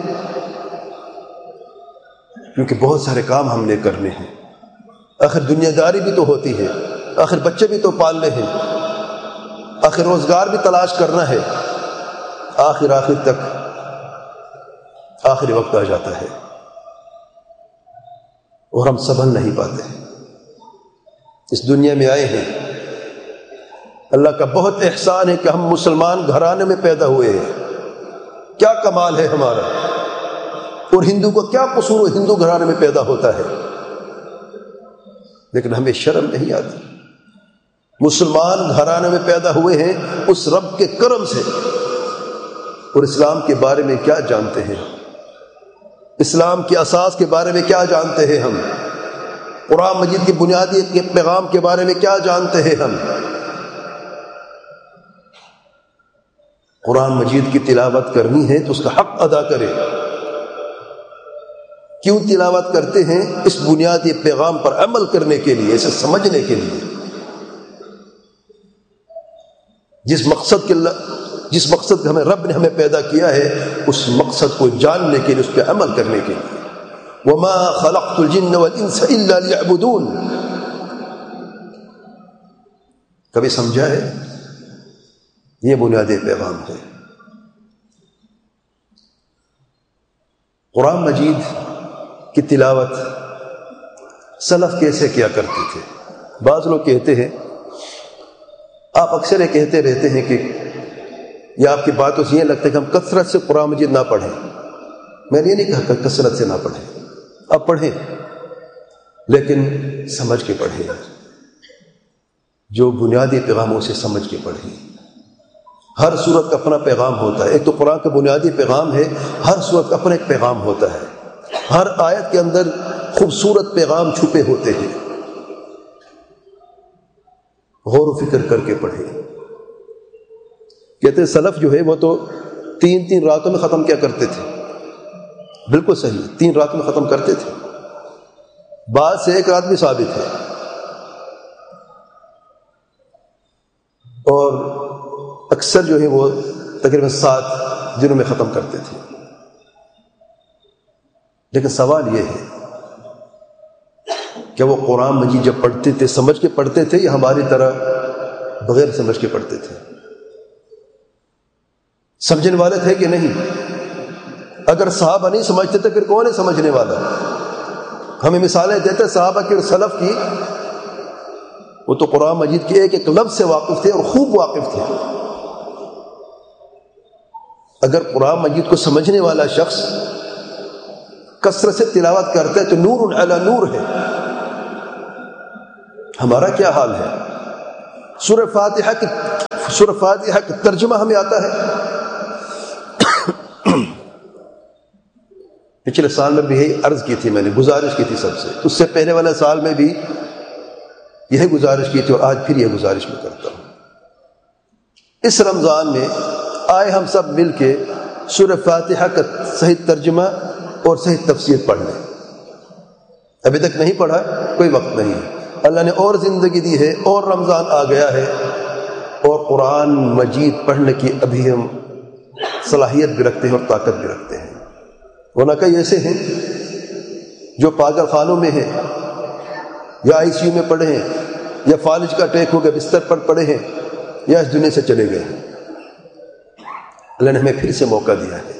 کیونکہ بہت سارے کام ہم نے کرنے ہیں. آخر دنیا داری بھی تو ہوتی ہے، آخر بچے بھی تو پالنے ہیں، آخر روزگار بھی تلاش کرنا ہے. آخر آخر تک آخری وقت آ جاتا ہے اور ہم سنبھل نہیں پاتے. اس دنیا میں آئے ہیں، اللہ کا بہت احسان ہے کہ ہم مسلمان گھرانے میں پیدا ہوئے ہیں. کیا کمال ہے ہمارا. اور ہندو کو کیا قصور ہندو گھرانے میں پیدا ہوتا ہے، لیکن ہمیں شرم نہیں آتی. مسلمان گھرانے میں پیدا ہوئے ہیں اس رب کے کرم سے. اور اسلام کے بارے میں کیا جانتے ہیں؟ اسلام کی اساس کے بارے میں کیا جانتے ہیں ہم؟ قرآن مجید کی بنیادی کے پیغام کے بارے میں کیا جانتے ہیں ہم؟ قرآن مجید کی تلاوت کرنی ہے تو اس کا حق ادا کرے. کیوں تلاوت کرتے ہیں؟ اس بنیادی پیغام پر عمل کرنے کے لیے، اسے سمجھنے کے لیے. جس مقصد کے جس مقصد ہمیں رب نے ہمیں پیدا کیا ہے، اس مقصد کو جاننے کے لیے، اس پہ عمل کرنے کے لیے. وما خلقت الجن والانس الا ليعبدون. کبھی سمجھا ہے؟ یہ بنیادی پیغام ہے. قرآن مجید کی تلاوت سلف کیسے کیا کرتے تھے؟ بعض لوگ کہتے ہیں، آپ اکثر یہ کہتے رہتے ہیں کہ یا آپ کی باتوں سے یہ لگتا ہے کہ ہم کثرت سے قرآن مجید نہ پڑھیں. میں نے یہ نہیں کہا کہ کثرت سے نہ پڑھیں، آپ پڑھیں، لیکن سمجھ کے پڑھیں. جو بنیادی پیغاموں سے سمجھ کے پڑھیں. ہر سورت کا اپنا پیغام ہوتا ہے. ایک تو قرآن کا بنیادی پیغام ہے، ہر سورت کا اپنا ایک پیغام ہوتا ہے. ہر آیت کے اندر خوبصورت پیغام چھپے ہوتے ہیں. غور و فکر کر کے پڑھیں. کہتے ہیں سلف جو ہے وہ تو تین تین راتوں میں ختم کیا کرتے تھے. بالکل صحیح، تین راتوں میں ختم کرتے تھے. بعد سے ایک رات بھی ثابت ہے. اور اکثر جو ہے وہ تقریباً سات دنوں میں ختم کرتے تھے. لیکن سوال یہ ہے کہ وہ قرآن مجید جب پڑھتے تھے سمجھ کے پڑھتے تھے یا ہماری طرح بغیر سمجھ کے پڑھتے تھے؟ سمجھنے والے تھے کہ نہیں؟ اگر صحابہ نہیں سمجھتے تھے پھر کون ہے سمجھنے والا؟ ہمیں مثالیں دیتے صحابہ کی اور سلف کی. وہ تو قرآن مجید کے ایک ایک لفظ سے واقف تھے اور خوب واقف تھے. اگر قرآن مجید کو سمجھنے والا شخص کثرت سے تلاوت کرتا ہے تو نور علی نور ہے. ہمارا کیا حال ہے؟ سورہ فاتحہ کی سورہ فاتحہ کا ترجمہ ہمیں آتا ہے، پچھلے سال میں بھی یہی عرض کی تھی، میں نے گزارش کی تھی سب سے، اس سے پہلے والے سال میں بھی یہی گزارش کی تھی، اور آج پھر یہ گزارش میں کرتا ہوں۔ اس رمضان میں آئے ہم سب مل کے سورہ فاتحہ کا صحیح ترجمہ اور صحیح تفسیر پڑھ لیں۔ ابھی تک نہیں پڑھا، کوئی وقت نہیں ہے، اللہ نے اور زندگی دی ہے، اور رمضان آ گیا ہے، اور قرآن مجید پڑھنے کی ابھی ہم صلاحیت بھی رکھتے ہیں اور طاقت بھی رکھتے ہیں۔ ورنہ کئی ایسے ہیں جو پاگل خانوں میں ہیں، یا آئی سی یو میں پڑے ہیں، یا فالج کا اٹیک ہو گیا بستر پر پڑے ہیں، یا اس دنیا سے چلے گئے ہیں۔ اللہ نے ہمیں پھر سے موقع دیا ہے۔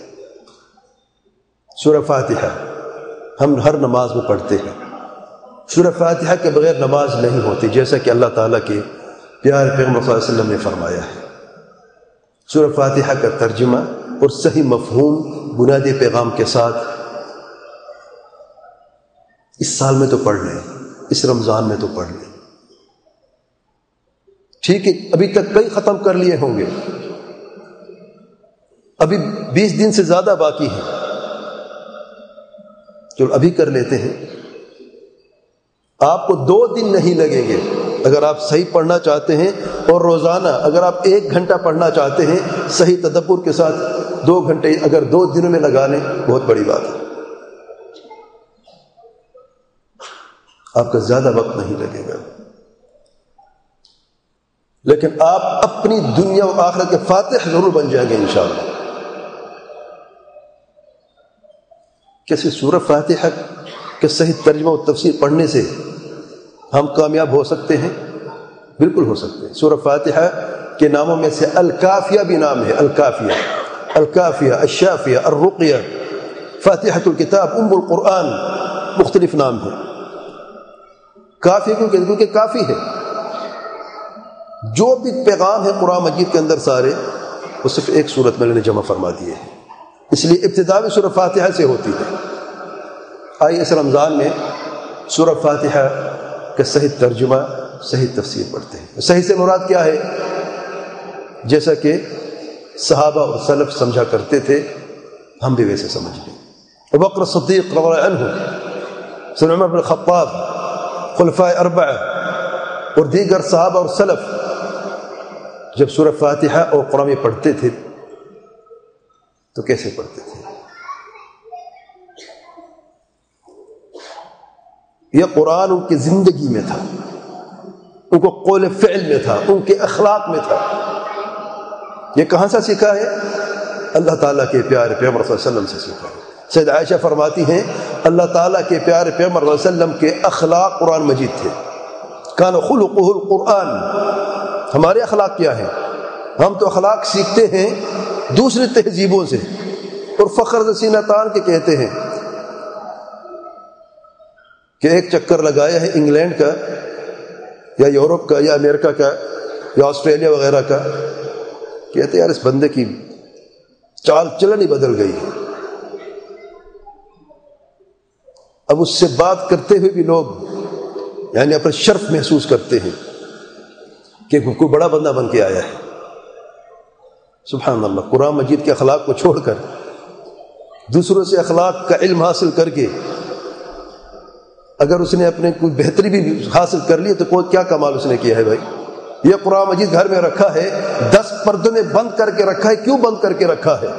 سورہ فاتحہ ہم ہر نماز میں پڑھتے ہیں، سورہ فاتحہ کے بغیر نماز نہیں ہوتی، جیسا کہ اللہ تعالیٰ کے پیارے پیغمبر صلی اللہ علیہ وسلم نے فرمایا ہے۔ سورہ فاتحہ کا ترجمہ اور صحیح مفہوم بنیادی پیغام کے ساتھ اس سال میں تو پڑھ لیں، اس رمضان میں تو پڑھ لیں۔ ٹھیک ہے، ابھی تک کئی ختم کر لیے ہوں گے، ابھی بیس دن سے زیادہ باقی ہیں، چلو ابھی کر لیتے ہیں۔ آپ کو دو دن نہیں لگیں گے اگر آپ صحیح پڑھنا چاہتے ہیں، اور روزانہ اگر آپ ایک گھنٹہ پڑھنا چاہتے ہیں صحیح تدبر کے ساتھ، دو گھنٹے اگر دو دنوں میں لگا لیں، بہت بڑی بات ہے، آپ کا زیادہ وقت نہیں لگے گا۔ لیکن آپ اپنی دنیا و آخرت کے فاتح ضرور بن جائیں گے انشاءاللہ۔ کیسے سورہ فاتحہ کے صحیح ترجمہ و تفسیر پڑھنے سے ہم کامیاب ہو سکتے ہیں؟ بالکل ہو سکتے ہیں۔ سورہ فاتحہ کے ناموں میں سے الکافیہ بھی نام ہے، الکافیہ، الکافیہ، الشافیہ، الرقیہ، فاتحۃ الکتاب، ام القرآن، مختلف نام ہیں۔ کافی کیوں کہ کیونکہ کافی ہے، جو بھی پیغام ہے قرآن مجید کے اندر سارے، وہ صرف ایک صورت میں نے جمع فرما دیے ہیں، اس لیے ابتدا بھی سورہ فاتحہ سے ہوتی ہے۔ آئیے اس رمضان میں سورہ فاتحہ کا صحیح ترجمہ، صحیح تفسیر پڑھتے ہیں۔ صحیح سے مراد کیا ہے؟ جیسا کہ صحابہ اور سلف سمجھا کرتے تھے، ہم بھی ویسے سمجھ لیں۔ ابو بکر صدیق رضی اللہ عنہ، سیدنا عمر بن خطاب، خلفائے اربعہ اور دیگر صحابہ اور سلف جب سورہ فاتحہ اور قرآن پڑھتے تھے تو کیسے پڑھتے تھے؟ یہ قرآن ان کی زندگی میں تھا، ان کو قول فعل میں تھا، ان کے اخلاق میں تھا۔ یہ کہاں سے سیکھا ہے؟ اللہ تعالیٰ کے پیارے پیغمبر صلی اللہ علیہ وسلم سے سیکھا ہے۔ سید عائشہ فرماتی ہیں اللہ تعالیٰ کے پیارے پیغمبر صلی اللہ علیہ وسلم کے اخلاق قرآن مجید تھے۔ کان خلقہ القرآن، ہمارے اخلاق کیا ہیں؟ ہم تو اخلاق سیکھتے ہیں دوسری تہذیبوں سے، اور فخر سے سینہ تان کے کہتے ہیں کہ ایک چکر لگایا ہے انگلینڈ کا یا یورپ کا یا امریکہ کا یا آسٹریلیا وغیرہ کا، کہتے ہیں یار اس بندے کی چال چلن ہی بدل گئی ہے۔ اب اس سے بات کرتے ہوئے بھی لوگ یعنی اپنا شرف محسوس کرتے ہیں کہ کوئی بڑا بندہ بن کے آیا ہے۔ سبحان اللہ، قرآن مجید کے اخلاق کو چھوڑ کر دوسروں سے اخلاق کا علم حاصل کر کے اگر اس نے اپنے کوئی بہتری بھی حاصل کر لی تو کوئی کیا کمال اس نے کیا ہے؟ بھائی یہ قرآن مجید گھر میں رکھا ہے، دس پردوں نے بند کر کے رکھا ہے، کیوں بند کر کے رکھا ہے؟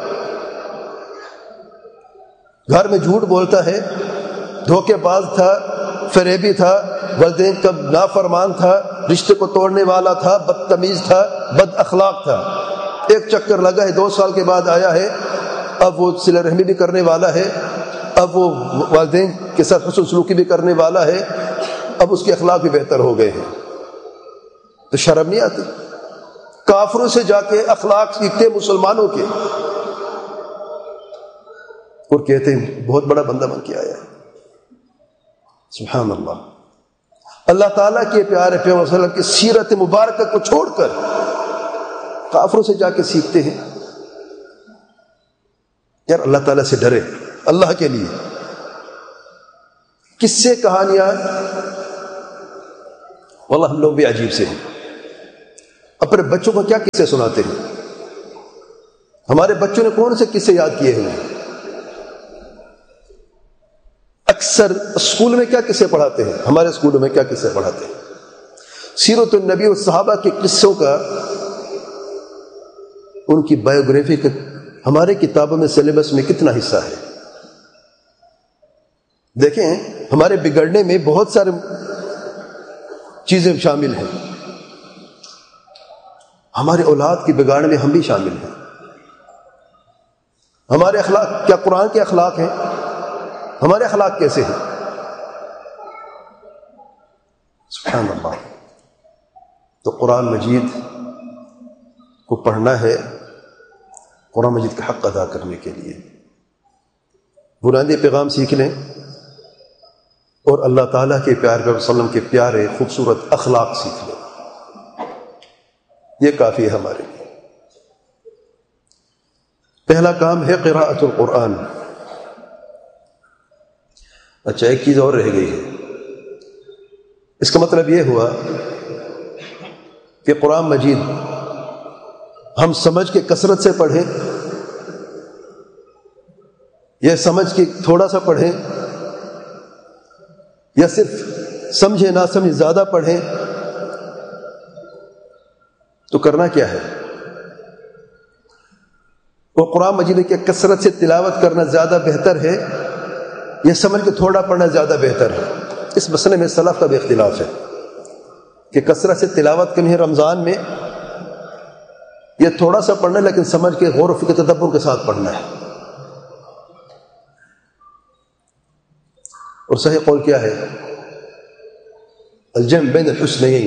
گھر میں جھوٹ بولتا ہے، دھوکے باز تھا، فریبی تھا، والدین کا نافرمان تھا، رشتے کو توڑنے والا تھا، بدتمیز تھا، بد اخلاق تھا، ایک چکر لگا ہے، دو سال کے بعد آیا ہے، اب وہ صلہ رحمی بھی کرنے والا ہے، اب وہ والدین کے ساتھ حسن سلوکی بھی کرنے والا ہے، اب اس کے اخلاق بھی بہتر ہو گئے ہیں، تو شرم نہیں آتی؟ کافروں سے جا کے اخلاق سیکھتے مسلمانوں کے، اور کہتے ہیں بہت بڑا بندہ بن کے آیا ہے۔ سبحان اللہ، اللہ تعالیٰ کے پیارے پیغمبر صلی اللہ علیہ وسلم کی سیرت مبارکہ کو چھوڑ کر کافروں سے جا کے سیکھتے ہیں۔ یار اللہ تعالیٰ سے ڈرے، اللہ کے لیے قصے کہانیاں، واللہ ہم لوگ بھی عجیب سے ہیں، اپنے بچوں کو کیا قصے سناتے ہیں؟ ہمارے بچوں نے کون سے قصے یاد کیے ہیں؟ اکثر اسکول میں کیا قصے پڑھاتے ہیں؟ ہمارے اسکولوں میں کیا قصے پڑھاتے ہیں؟ سیرت النبی اور صحابہ کے قصوں کا، ان کی بایوگرافی کا ہمارے کتابوں میں سلیبس میں کتنا حصہ ہے؟ دیکھیں ہمارے بگڑنے میں بہت سارے چیزیں شامل ہیں، ہمارے اولاد کی بگاڑنے میں ہم بھی شامل ہیں۔ ہمارے اخلاق کیا قرآن کے اخلاق ہیں؟ ہمارے اخلاق کیسے ہیں؟ سبحان اللہ۔ تو قرآن مجید کو پڑھنا ہے قرآن مجید کا حق ادا کرنے کے لیے، بنیادی پیغام سیکھ لیں اور اللہ تعالیٰ کے پیارے پیغمبر صلی اللہ علیہ وسلم کے پیارے خوبصورت اخلاق سیکھ لیں، یہ کافی ہے ہمارے لیے۔ پہلا کام ہے قراءۃ القرآن۔ اچھا ایک چیز اور رہ گئی ہے، اس کا مطلب یہ ہوا کہ قرآن مجید ہم سمجھ کے کثرت سے پڑھیں یا سمجھ کے تھوڑا سا پڑھیں یا صرف سمجھے نہ سمجھے زیادہ پڑھیں، تو کرنا کیا ہے؟ وہ قرآن مجید کے کثرت سے تلاوت کرنا زیادہ بہتر ہے یا سمجھ کے تھوڑا پڑھنا زیادہ بہتر ہے؟ اس مسئلے میں سلف کا بھی اختلاف ہے کہ کثرت سے تلاوت کرنی ہے رمضان میں، یہ تھوڑا سا پڑھنا ہے لیکن سمجھ کے غور و فکر تدبر کے ساتھ پڑھنا ہے۔ اور صحیح قول کیا ہے؟ الجمع بین الحسنین،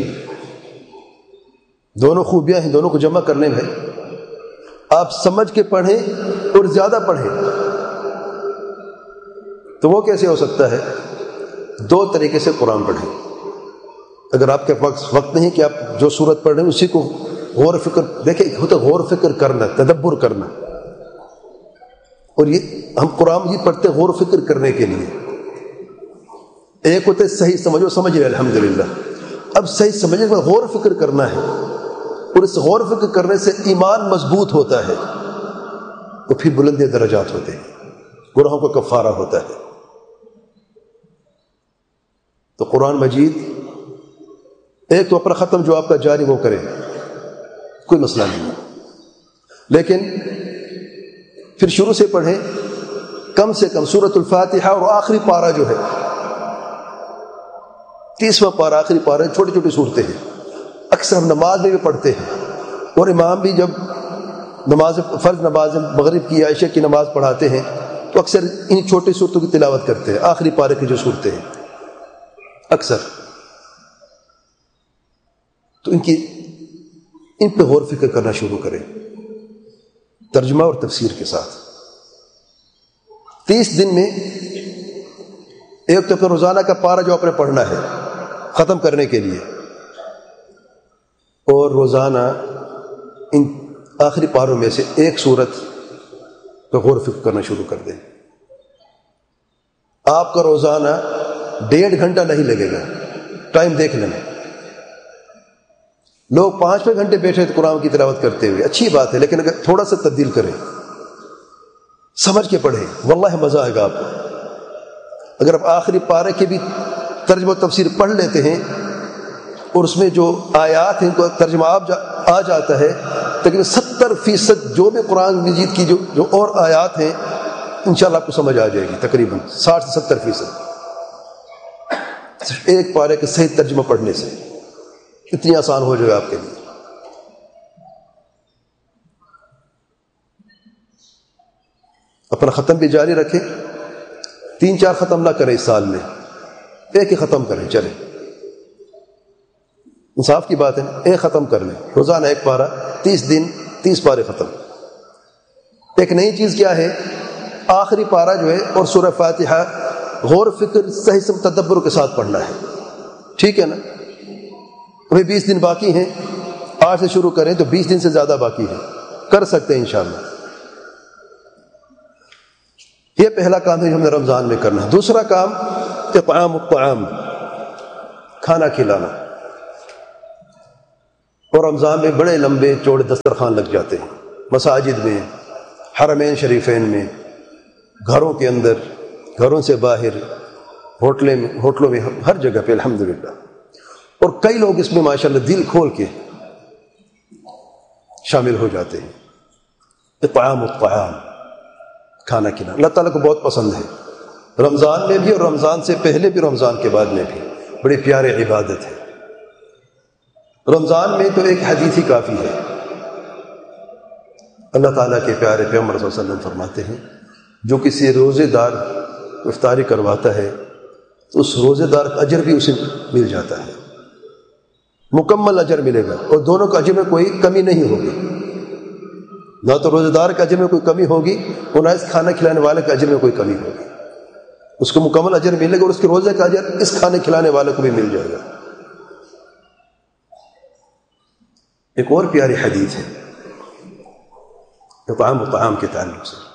دونوں خوبیاں ہیں، دونوں کو جمع کرنے میں آپ سمجھ کے پڑھیں اور زیادہ پڑھیں، تو وہ کیسے ہو سکتا ہے؟ دو طریقے سے قرآن پڑھیں۔ اگر آپ کے پاس وقت نہیں کہ آپ جو سورت پڑھ رہے ہیں اسی کو غور و فکر، دیکھیں ہوتا غور و فکر کرنا، تدبر کرنا، اور یہ ہم قرآن مجید پڑھتے غور و فکر کرنے کے لیے۔ ایک ہوتا ہے صحیح سمجھو، سمجھ رہے الحمدللہ، اب صحیح سمجھنے کے بعد غور و فکر کرنا ہے، اور اس غور و فکر کرنے سے ایمان مضبوط ہوتا ہے، تو پھر بلند درجات ہوتے ہیں، گناہوں کا کفارہ ہوتا ہے۔ تو قرآن مجید ایک تو اپنا ختم جو آپ کا جاری وہ کرے، کوئی مسئلہ نہیں، لیکن پھر شروع سے پڑھیں، کم سے کم سورۃ الفاتحہ اور آخری پارہ جو ہے، تیسواں پارہ آخری پارہ، چھوٹی چھوٹی صورتیں ہیں، اکثر ہم نماز میں بھی پڑھتے ہیں، اور امام بھی جب نماز فرض نماز مغرب کی عشاء کی نماز پڑھاتے ہیں تو اکثر ان چھوٹی صورتوں کی تلاوت کرتے ہیں، آخری پارے کی جو صورتیں ہیں اکثر، تو ان کی ان پہ غور فکر کرنا شروع کریں ترجمہ اور تفسیر کے ساتھ۔ تیس دن میں ایک تو پھر روزانہ کا پارہ جو آپ نے پڑھنا ہے ختم کرنے کے لیے، اور روزانہ ان آخری پاروں میں سے ایک سورت پہ غور و فکر کرنا شروع کر دیں۔ آپ کا روزانہ ڈیڑھ گھنٹہ نہیں لگے گا، ٹائم دیکھ لینا۔ لوگ پانچ پانچ گھنٹے بیٹھے تو قرآن کی تلاوت کرتے ہوئے، اچھی بات ہے، لیکن اگر تھوڑا سا تبدیل کریں، سمجھ کے پڑھیں، واللہ مزہ آئے گا آپ کو۔ اگر آپ آخری پارے کی بھی ترجمہ و تفسیر پڑھ لیتے ہیں اور اس میں جو آیات ہیں ان کو ترجمہ آپ جا آ جاتا ہے، تقریباً ستر فیصد جو بھی قرآن مجید کی جو جو اور آیات ہیں انشاءاللہ آپ کو سمجھ آ جائے گی، تقریباً ساٹھ سے ستر فیصد صرف ایک پارے کے صحیح ترجمہ پڑھنے سے اتنی آسان ہو جائے گا آپ کے لیے۔ اپنا ختم بھی جاری رکھیں، تین چار ختم نہ کریں اس سال میں، ایک ہی ختم کریں، چلیں، انصاف کی بات ہے، ایک ختم کر لیں، روزانہ ایک پارہ، تیس دن تیس پارے ختم۔ ایک نئی چیز کیا ہے؟ آخری پارہ جو ہے اور سورہ فاتحہ غور فکر صحیح سے تدبر کے ساتھ پڑھنا ہے، ٹھیک ہے نا؟ ابھی بیس دن باقی ہیں، آج سے شروع کریں تو بیس دن سے زیادہ باقی ہے، کر سکتے ہیں انشاءاللہ۔ یہ پہلا کام ہے جو ہمیں رمضان میں کرنا ہے۔ دوسرا کام اطعام الطعام، کھانا کھلانا، اور رمضان میں بڑے لمبے چوڑے دسترخوان لگ جاتے ہیں، مساجد میں، حرمین شریفین میں، گھروں کے اندر، گھروں سے باہر، ہوٹلیں میں ہوٹلوں میں ہر جگہ پہ الحمدللہ. اور کئی لوگ اس میں ماشاءاللہ دل کھول کے شامل ہو جاتے ہیں. اطعام الطعام، کھانا کھلانا اللہ تعالیٰ کو بہت پسند ہے. رمضان میں بھی اور رمضان سے پہلے بھی، رمضان کے بعد میں بھی بڑی پیارے عبادت ہے. رمضان میں تو ایک حدیث ہی کافی ہے. اللہ تعالیٰ کے پیارے پیغمبر صلی اللہ علیہ وسلم فرماتے ہیں جو کسی روزے دار افطاری کرواتا ہے تو اس روزے دار کا اجر بھی اسے مل جاتا ہے، مکمل اجر ملے گا، اور دونوں کا اجر میں کوئی کمی نہیں ہوگی. نہ تو روزے دار کا اجر میں کوئی کمی ہوگی اور نہ اس کھانا کھلانے والے کا اجر میں کوئی کمی ہوگی. اس کو مکمل اجر ملے گا اور اس کے روزے کا اجر اس کھانے کھلانے والے کو بھی مل جائے گا. ایک اور پیاری حدیث ہے اطعام الطعام کے تعلق سے.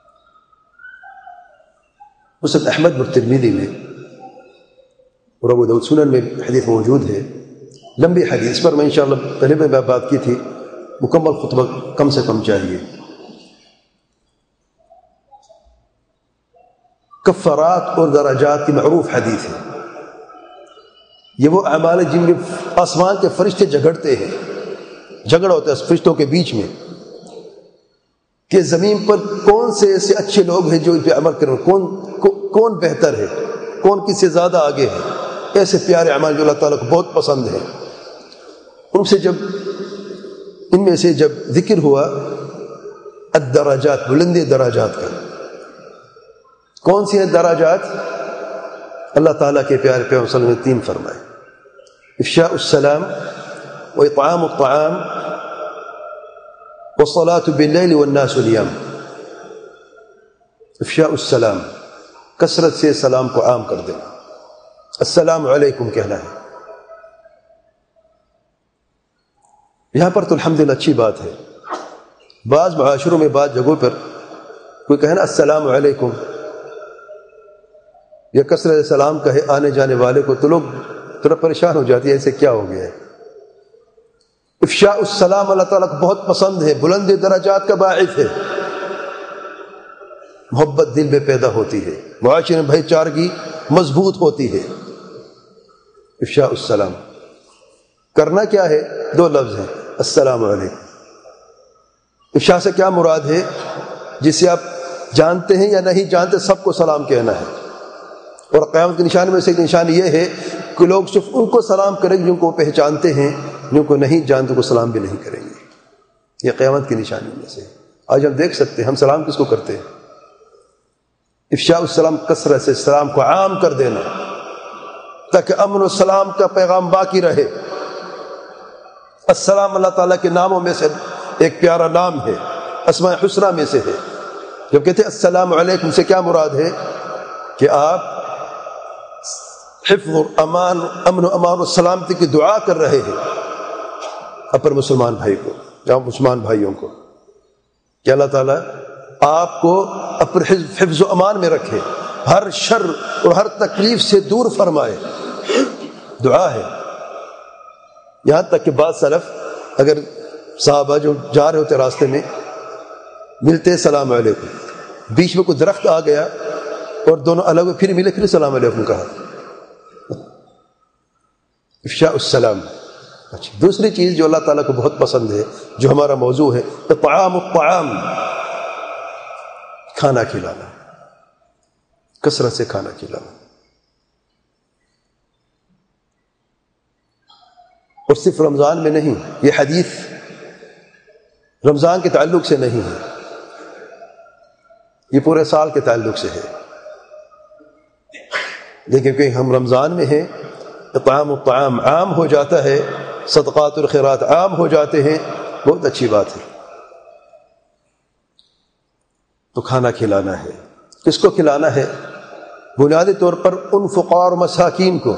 مسند احمد بن ترمذی میں اور ابو داؤد سنن میں حدیث موجود ہے. لمبی حدیث پر میں انشاءاللہ پہلے میں بات کی تھی، مکمل خطبہ کم سے کم چاہیے. کفارات اور درجات کی معروف حدیث ہے. یہ وہ اعمال جن میں آسمان کے فرشتے جھگڑتے ہیں، جھگڑا ہوتا ہے فرشتوں کے بیچ میں کہ زمین پر کون سے ایسے اچھے لوگ ہیں جو ان پہ عمل کریں، کون کون بہتر ہے، کون کس سے زیادہ آگے ہے. ایسے پیارے اعمال جو اللہ تعالیٰ کو بہت پسند ہیں، ان سے جب ان میں سے جب ذکر ہوا الدرجات، بلندی دراجات کا. کون سی ہیں دراجات؟ اللہ تعالیٰ کے پیارے پیغمبر صلی اللہ علیہ وسلم نے تین فرمائے: افشاء السلام واطعام الطعام والصلاة باللیل والناس نیام. افشاء السلام، کثرت سے سلام کو عام کر دینا. السلام علیکم کہنا ہے. یہاں پر تو الحمدللہ اچھی بات ہے. بعض معاشروں میں بعض جگہوں پر کوئی کہنا السلام علیکم یا کثرت سلام کہے آنے جانے والے کو تو لوگ تھوڑا پریشان ہو جاتی ہے، ایسے کیا ہو گیا ہے. افشاء السلام اللہ تعالیٰ کو بہت پسند ہے، بلند درجات کا باعث ہے. محبت دل میں پیدا ہوتی ہے، معاشرے میں بھائی چارگی مضبوط ہوتی ہے. افشاء السلام کرنا کیا ہے؟ دو لفظ ہیں، السلام علیکم. افشاء سے کیا مراد ہے؟ جسے آپ جانتے ہیں یا نہیں جانتے سب کو سلام کہنا ہے. اور قیامت کی نشانی میں سے ایک نشانی یہ ہے کہ لوگ صرف ان کو سلام کریں گے جن کو پہچانتے ہیں، جن کو نہیں جانتے کو سلام بھی نہیں کریں گے. یہ قیامت کی نشانی میں سے. آج ہم دیکھ سکتے ہیں ہم سلام کس کو کرتے ہیں. افشاء السلام کثرت سے سلام کو عام کر دینا تاکہ امن و سلام کا پیغام باقی رہے. السلام اللہ تعالیٰ کے ناموں میں سے ایک پیارا نام ہے، اسماء حسنی میں سے ہے. جب کہتے ہیں السلام علیکم سے کیا مراد ہے؟ کہ آپ حفظ و امان، امن و امان و سلامتی کی دعا کر رہے ہیں اپنے مسلمان بھائی کو یا مسلمان بھائیوں کو، کہ اللہ تعالیٰ آپ کو اپنے حفظ و امان میں رکھے، ہر شر اور ہر تکلیف سے دور فرمائے. دعا ہے. یہاں تک کہ بعض سلف اگر صحابہ جو جا رہے ہوتے راستے میں ملتے السلام علیکم، بیچ میں کوئی درخت آ گیا اور دونوں الگ ہوئے پھر ملے، پھر السلام علیکم کہا. افشاء السلام. اچھا، دوسری چیز جو اللہ تعالیٰ کو بہت پسند ہے، جو ہمارا موضوع ہے، اطعام الطعام، کھانا کھلانا، کثرت سے کھانا کھلانا. اور صرف رمضان میں نہیں، یہ حدیث رمضان کے تعلق سے نہیں ہے، یہ پورے سال کے تعلق سے ہے. لیکن کہ ہم رمضان میں ہیں، اطعام الطعام عام ہو جاتا ہے، صدقات الخیرات عام ہو جاتے ہیں، بہت اچھی بات ہے. تو کھانا کھلانا ہے. کس کو کھلانا ہے؟ بنیادی طور پر ان فقراء اور مساکین کو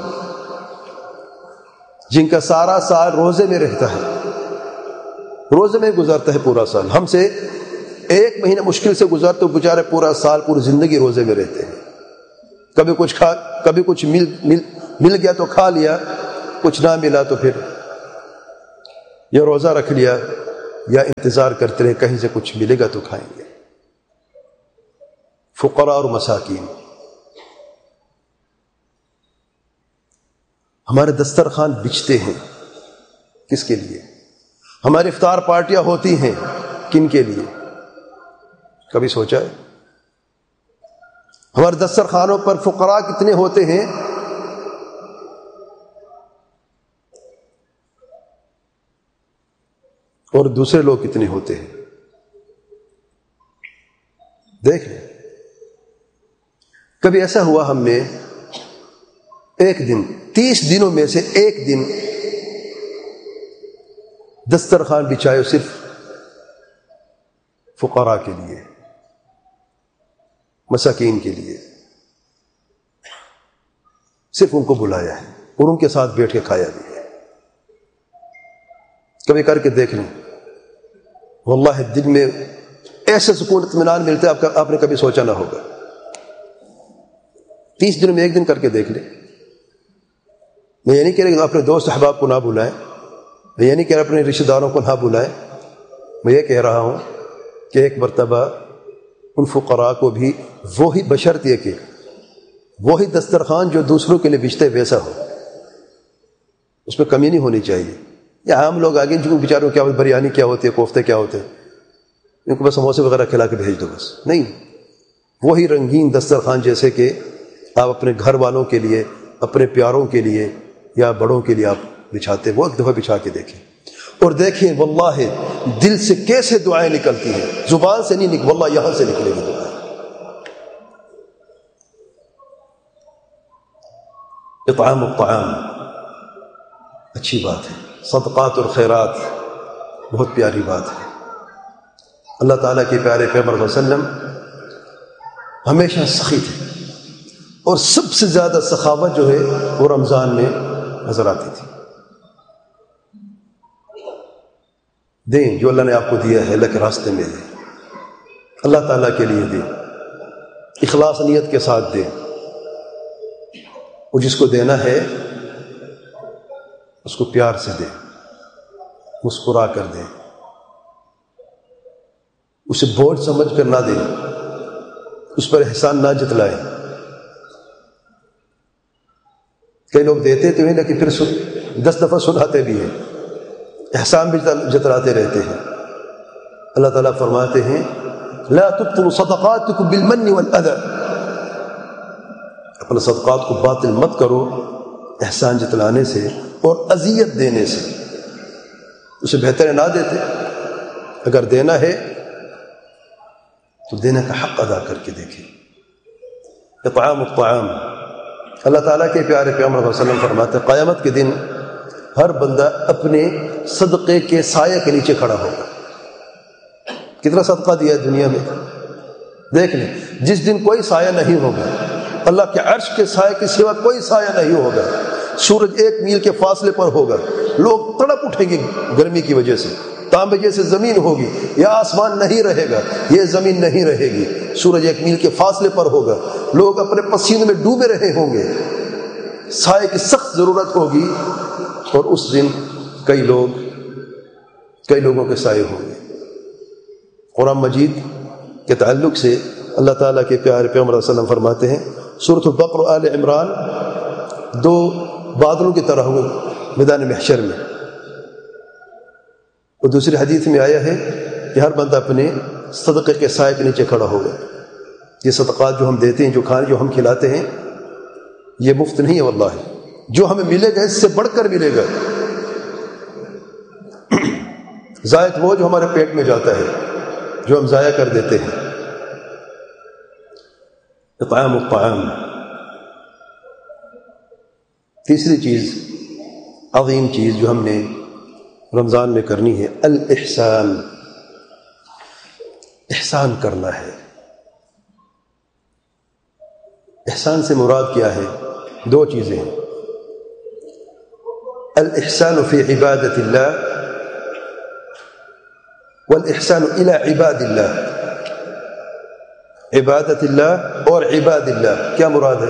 جن کا سارا سال روزے میں رہتا ہے، روزے میں گزرتا ہے پورا سال. ہم سے ایک مہینہ مشکل سے گزرتے بیچارے پورا سال پوری زندگی روزے میں رہتے ہیں. کبھی کچھ کھا کبھی کچھ مل مل مل گیا تو کھا لیا، کچھ نہ ملا تو پھر یا روزہ رکھ لیا یا انتظار کرتے رہے کہیں سے کچھ ملے گا تو کھائیں گے. فقراء اور مساکین ہمارے دسترخوان بچتے ہیں کس کے لیے؟ ہماری افطار پارٹیاں ہوتی ہیں کن کے لیے؟ کبھی سوچا ہے؟ ہمارے دسترخوانوں پر فقراء کتنے ہوتے ہیں؟ اور دوسرے لوگ کتنے ہوتے ہیں؟ دیکھ لیں. کبھی ایسا ہوا ہم نے ایک دن تیس دنوں میں سے ایک دن دسترخوان بچھائے صرف فقراء کے لیے، مساکین کے لیے، صرف ان کو بلایا ہے اور ان کے ساتھ بیٹھ کے کھایا بھی ہے. کبھی کر کے دیکھ لیں، واللہ دل میں ایسے سکون اطمینان ملتا ہے آپ نے کبھی سوچا نہ ہوگا. تیس دنوں میں ایک دن کر کے دیکھ لیں. میں یہ نہیں کہہ رہا کہ اپنے دوست احباب کو نہ بلائیں، میں یہ نہیں کہہ رہا اپنے رشتہ داروں کو نہ بلائیں، میں یہ کہہ رہا ہوں کہ ایک مرتبہ ان فقراء کو بھی وہی، بشرط یہ کہ وہی دسترخوان جو دوسروں کے لیے بچتے ویسا ہو، اس میں کمی نہیں ہونی چاہیے. یا عام لوگ آگے جن کو بیچاروں کیا ہوتے، بریانی کیا ہوتی ہے، کوفتے کیا ہوتے ہیں، ان کو بس سموسے وغیرہ کھلا کے بھیج دو بس. نہیں، وہی رنگین دسترخوان جیسے کہ آپ اپنے گھر والوں کے لیے، اپنے پیاروں کے لیے یا بڑوں کے لیے آپ بچھاتے، وہ ایک دفعہ بچھا کے دیکھیں اور دیکھیں واللہ دل سے کیسے دعائیں نکلتی ہیں. زبان سے نہیں نکل، واللہ یہاں سے نکلے گی دعائیں. اطعام الطعام اچھی بات ہے، صدقات اور خیرات بہت پیاری بات ہے. اللہ تعالیٰ کے پیارے پیغمبر صلی اللہ علیہ وسلم ہمیشہ سخی تھے اور سب سے زیادہ سخاوت جو ہے وہ رمضان میں نظر آتی تھی. دیں جو اللہ نے آپ کو دیا ہے، اللہ کے راستے میں دیں، اللہ تعالیٰ کے لیے دیں، اخلاص نیت کے ساتھ دیں. اور جس کو دینا ہے اس کو پیار سے دیں، مسکرا کر دیں، اسے بوجھ سمجھ کر نہ دیں، اس پر احسان نہ جتلائیں. کئی لوگ دیتے تو ہیں لیکن پھر دس دفعہ سناتے بھی ہیں، احسان بھی جتلاتے رہتے ہیں. اللہ تعالیٰ فرماتے ہیں لا تبطلوا صدقاتکم بالمن والاذى، اپنے صدقات کو باطل مت کرو احسان جتلانے سے اور اذیت دینے سے. اسے بہتر ہے نہ دیتے. اگر دینا ہے تو دینے کا حق ادا کر کے دیکھیں. اطعام الطعام، اللہ تعالیٰ کے پیارے پیغمبر صلی اللہ علیہ وسلم فرماتے ہیں قیامت کے دن ہر بندہ اپنے صدقے کے سائے کے نیچے کھڑا ہوگا. کتنا صدقہ دیا ہے دنیا میں، دیکھ لیں. جس دن کوئی سایہ نہیں ہوگا، اللہ کے عرش کے سائے کے سوا کوئی سایہ نہیں ہوگا. سورج ایک میل کے فاصلے پر ہوگا، لوگ تڑپ اٹھیں گے گرمی کی وجہ سے. تانبے جیسے زمین ہوگی، یہ آسمان نہیں رہے گا، یہ زمین نہیں رہے گی. سورج ایک میل کے فاصلے پر ہوگا، لوگ اپنے پسینے میں ڈوبے رہے ہوں گے، سائے کی سخت ضرورت ہوگی. اور اس دن کئی لوگ کئی لوگوں کے سائے ہوں گے. قرآن مجید کے تعلق سے اللہ تعالیٰ کے پیارے پیغمبر صلی اللہ علیہ وسلم فرماتے ہیں سورۃ البقرہ اور آل عمران دو بادلوں کی طرح ہوں میدان محشر میں. اور دوسری حدیث میں آیا ہے کہ ہر بندہ اپنے صدقے کے سائے کے نیچے کھڑا ہوگا. یہ صدقات جو ہم دیتے ہیں، جو کھانے جو ہم کھلاتے ہیں، یہ مفت نہیں ہے. واللہ جو ہمیں ملے گا اس سے بڑھ کر ملے گا. زائد وہ جو ہمارے پیٹ میں جاتا ہے، جو ہم ضائع کر دیتے ہیں. اطعام الطعام. تیسری چیز، عظیم چیز جو ہم نے رمضان میں کرنی ہے، الاحسان. احسان کرنا ہے. احسان سے مراد کیا ہے؟ دو چیزیں ہیں. الاحسان فی عبادت اللہ والاحسان الی عباد اللہ. عبادت اللہ اور عباد اللہ کیا مراد ہے؟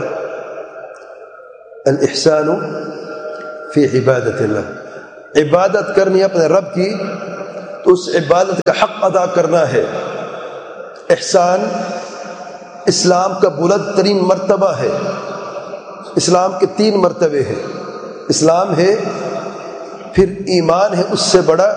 الاحسان فی عبادت اللہ، عبادت کرنی اپنے رب کی تو اس عبادت کا حق ادا کرنا ہے. احسان اسلام کا بلند ترین مرتبہ ہے. اسلام کے تین مرتبے ہیں. اسلام ہے، پھر ایمان ہے اس سے بڑا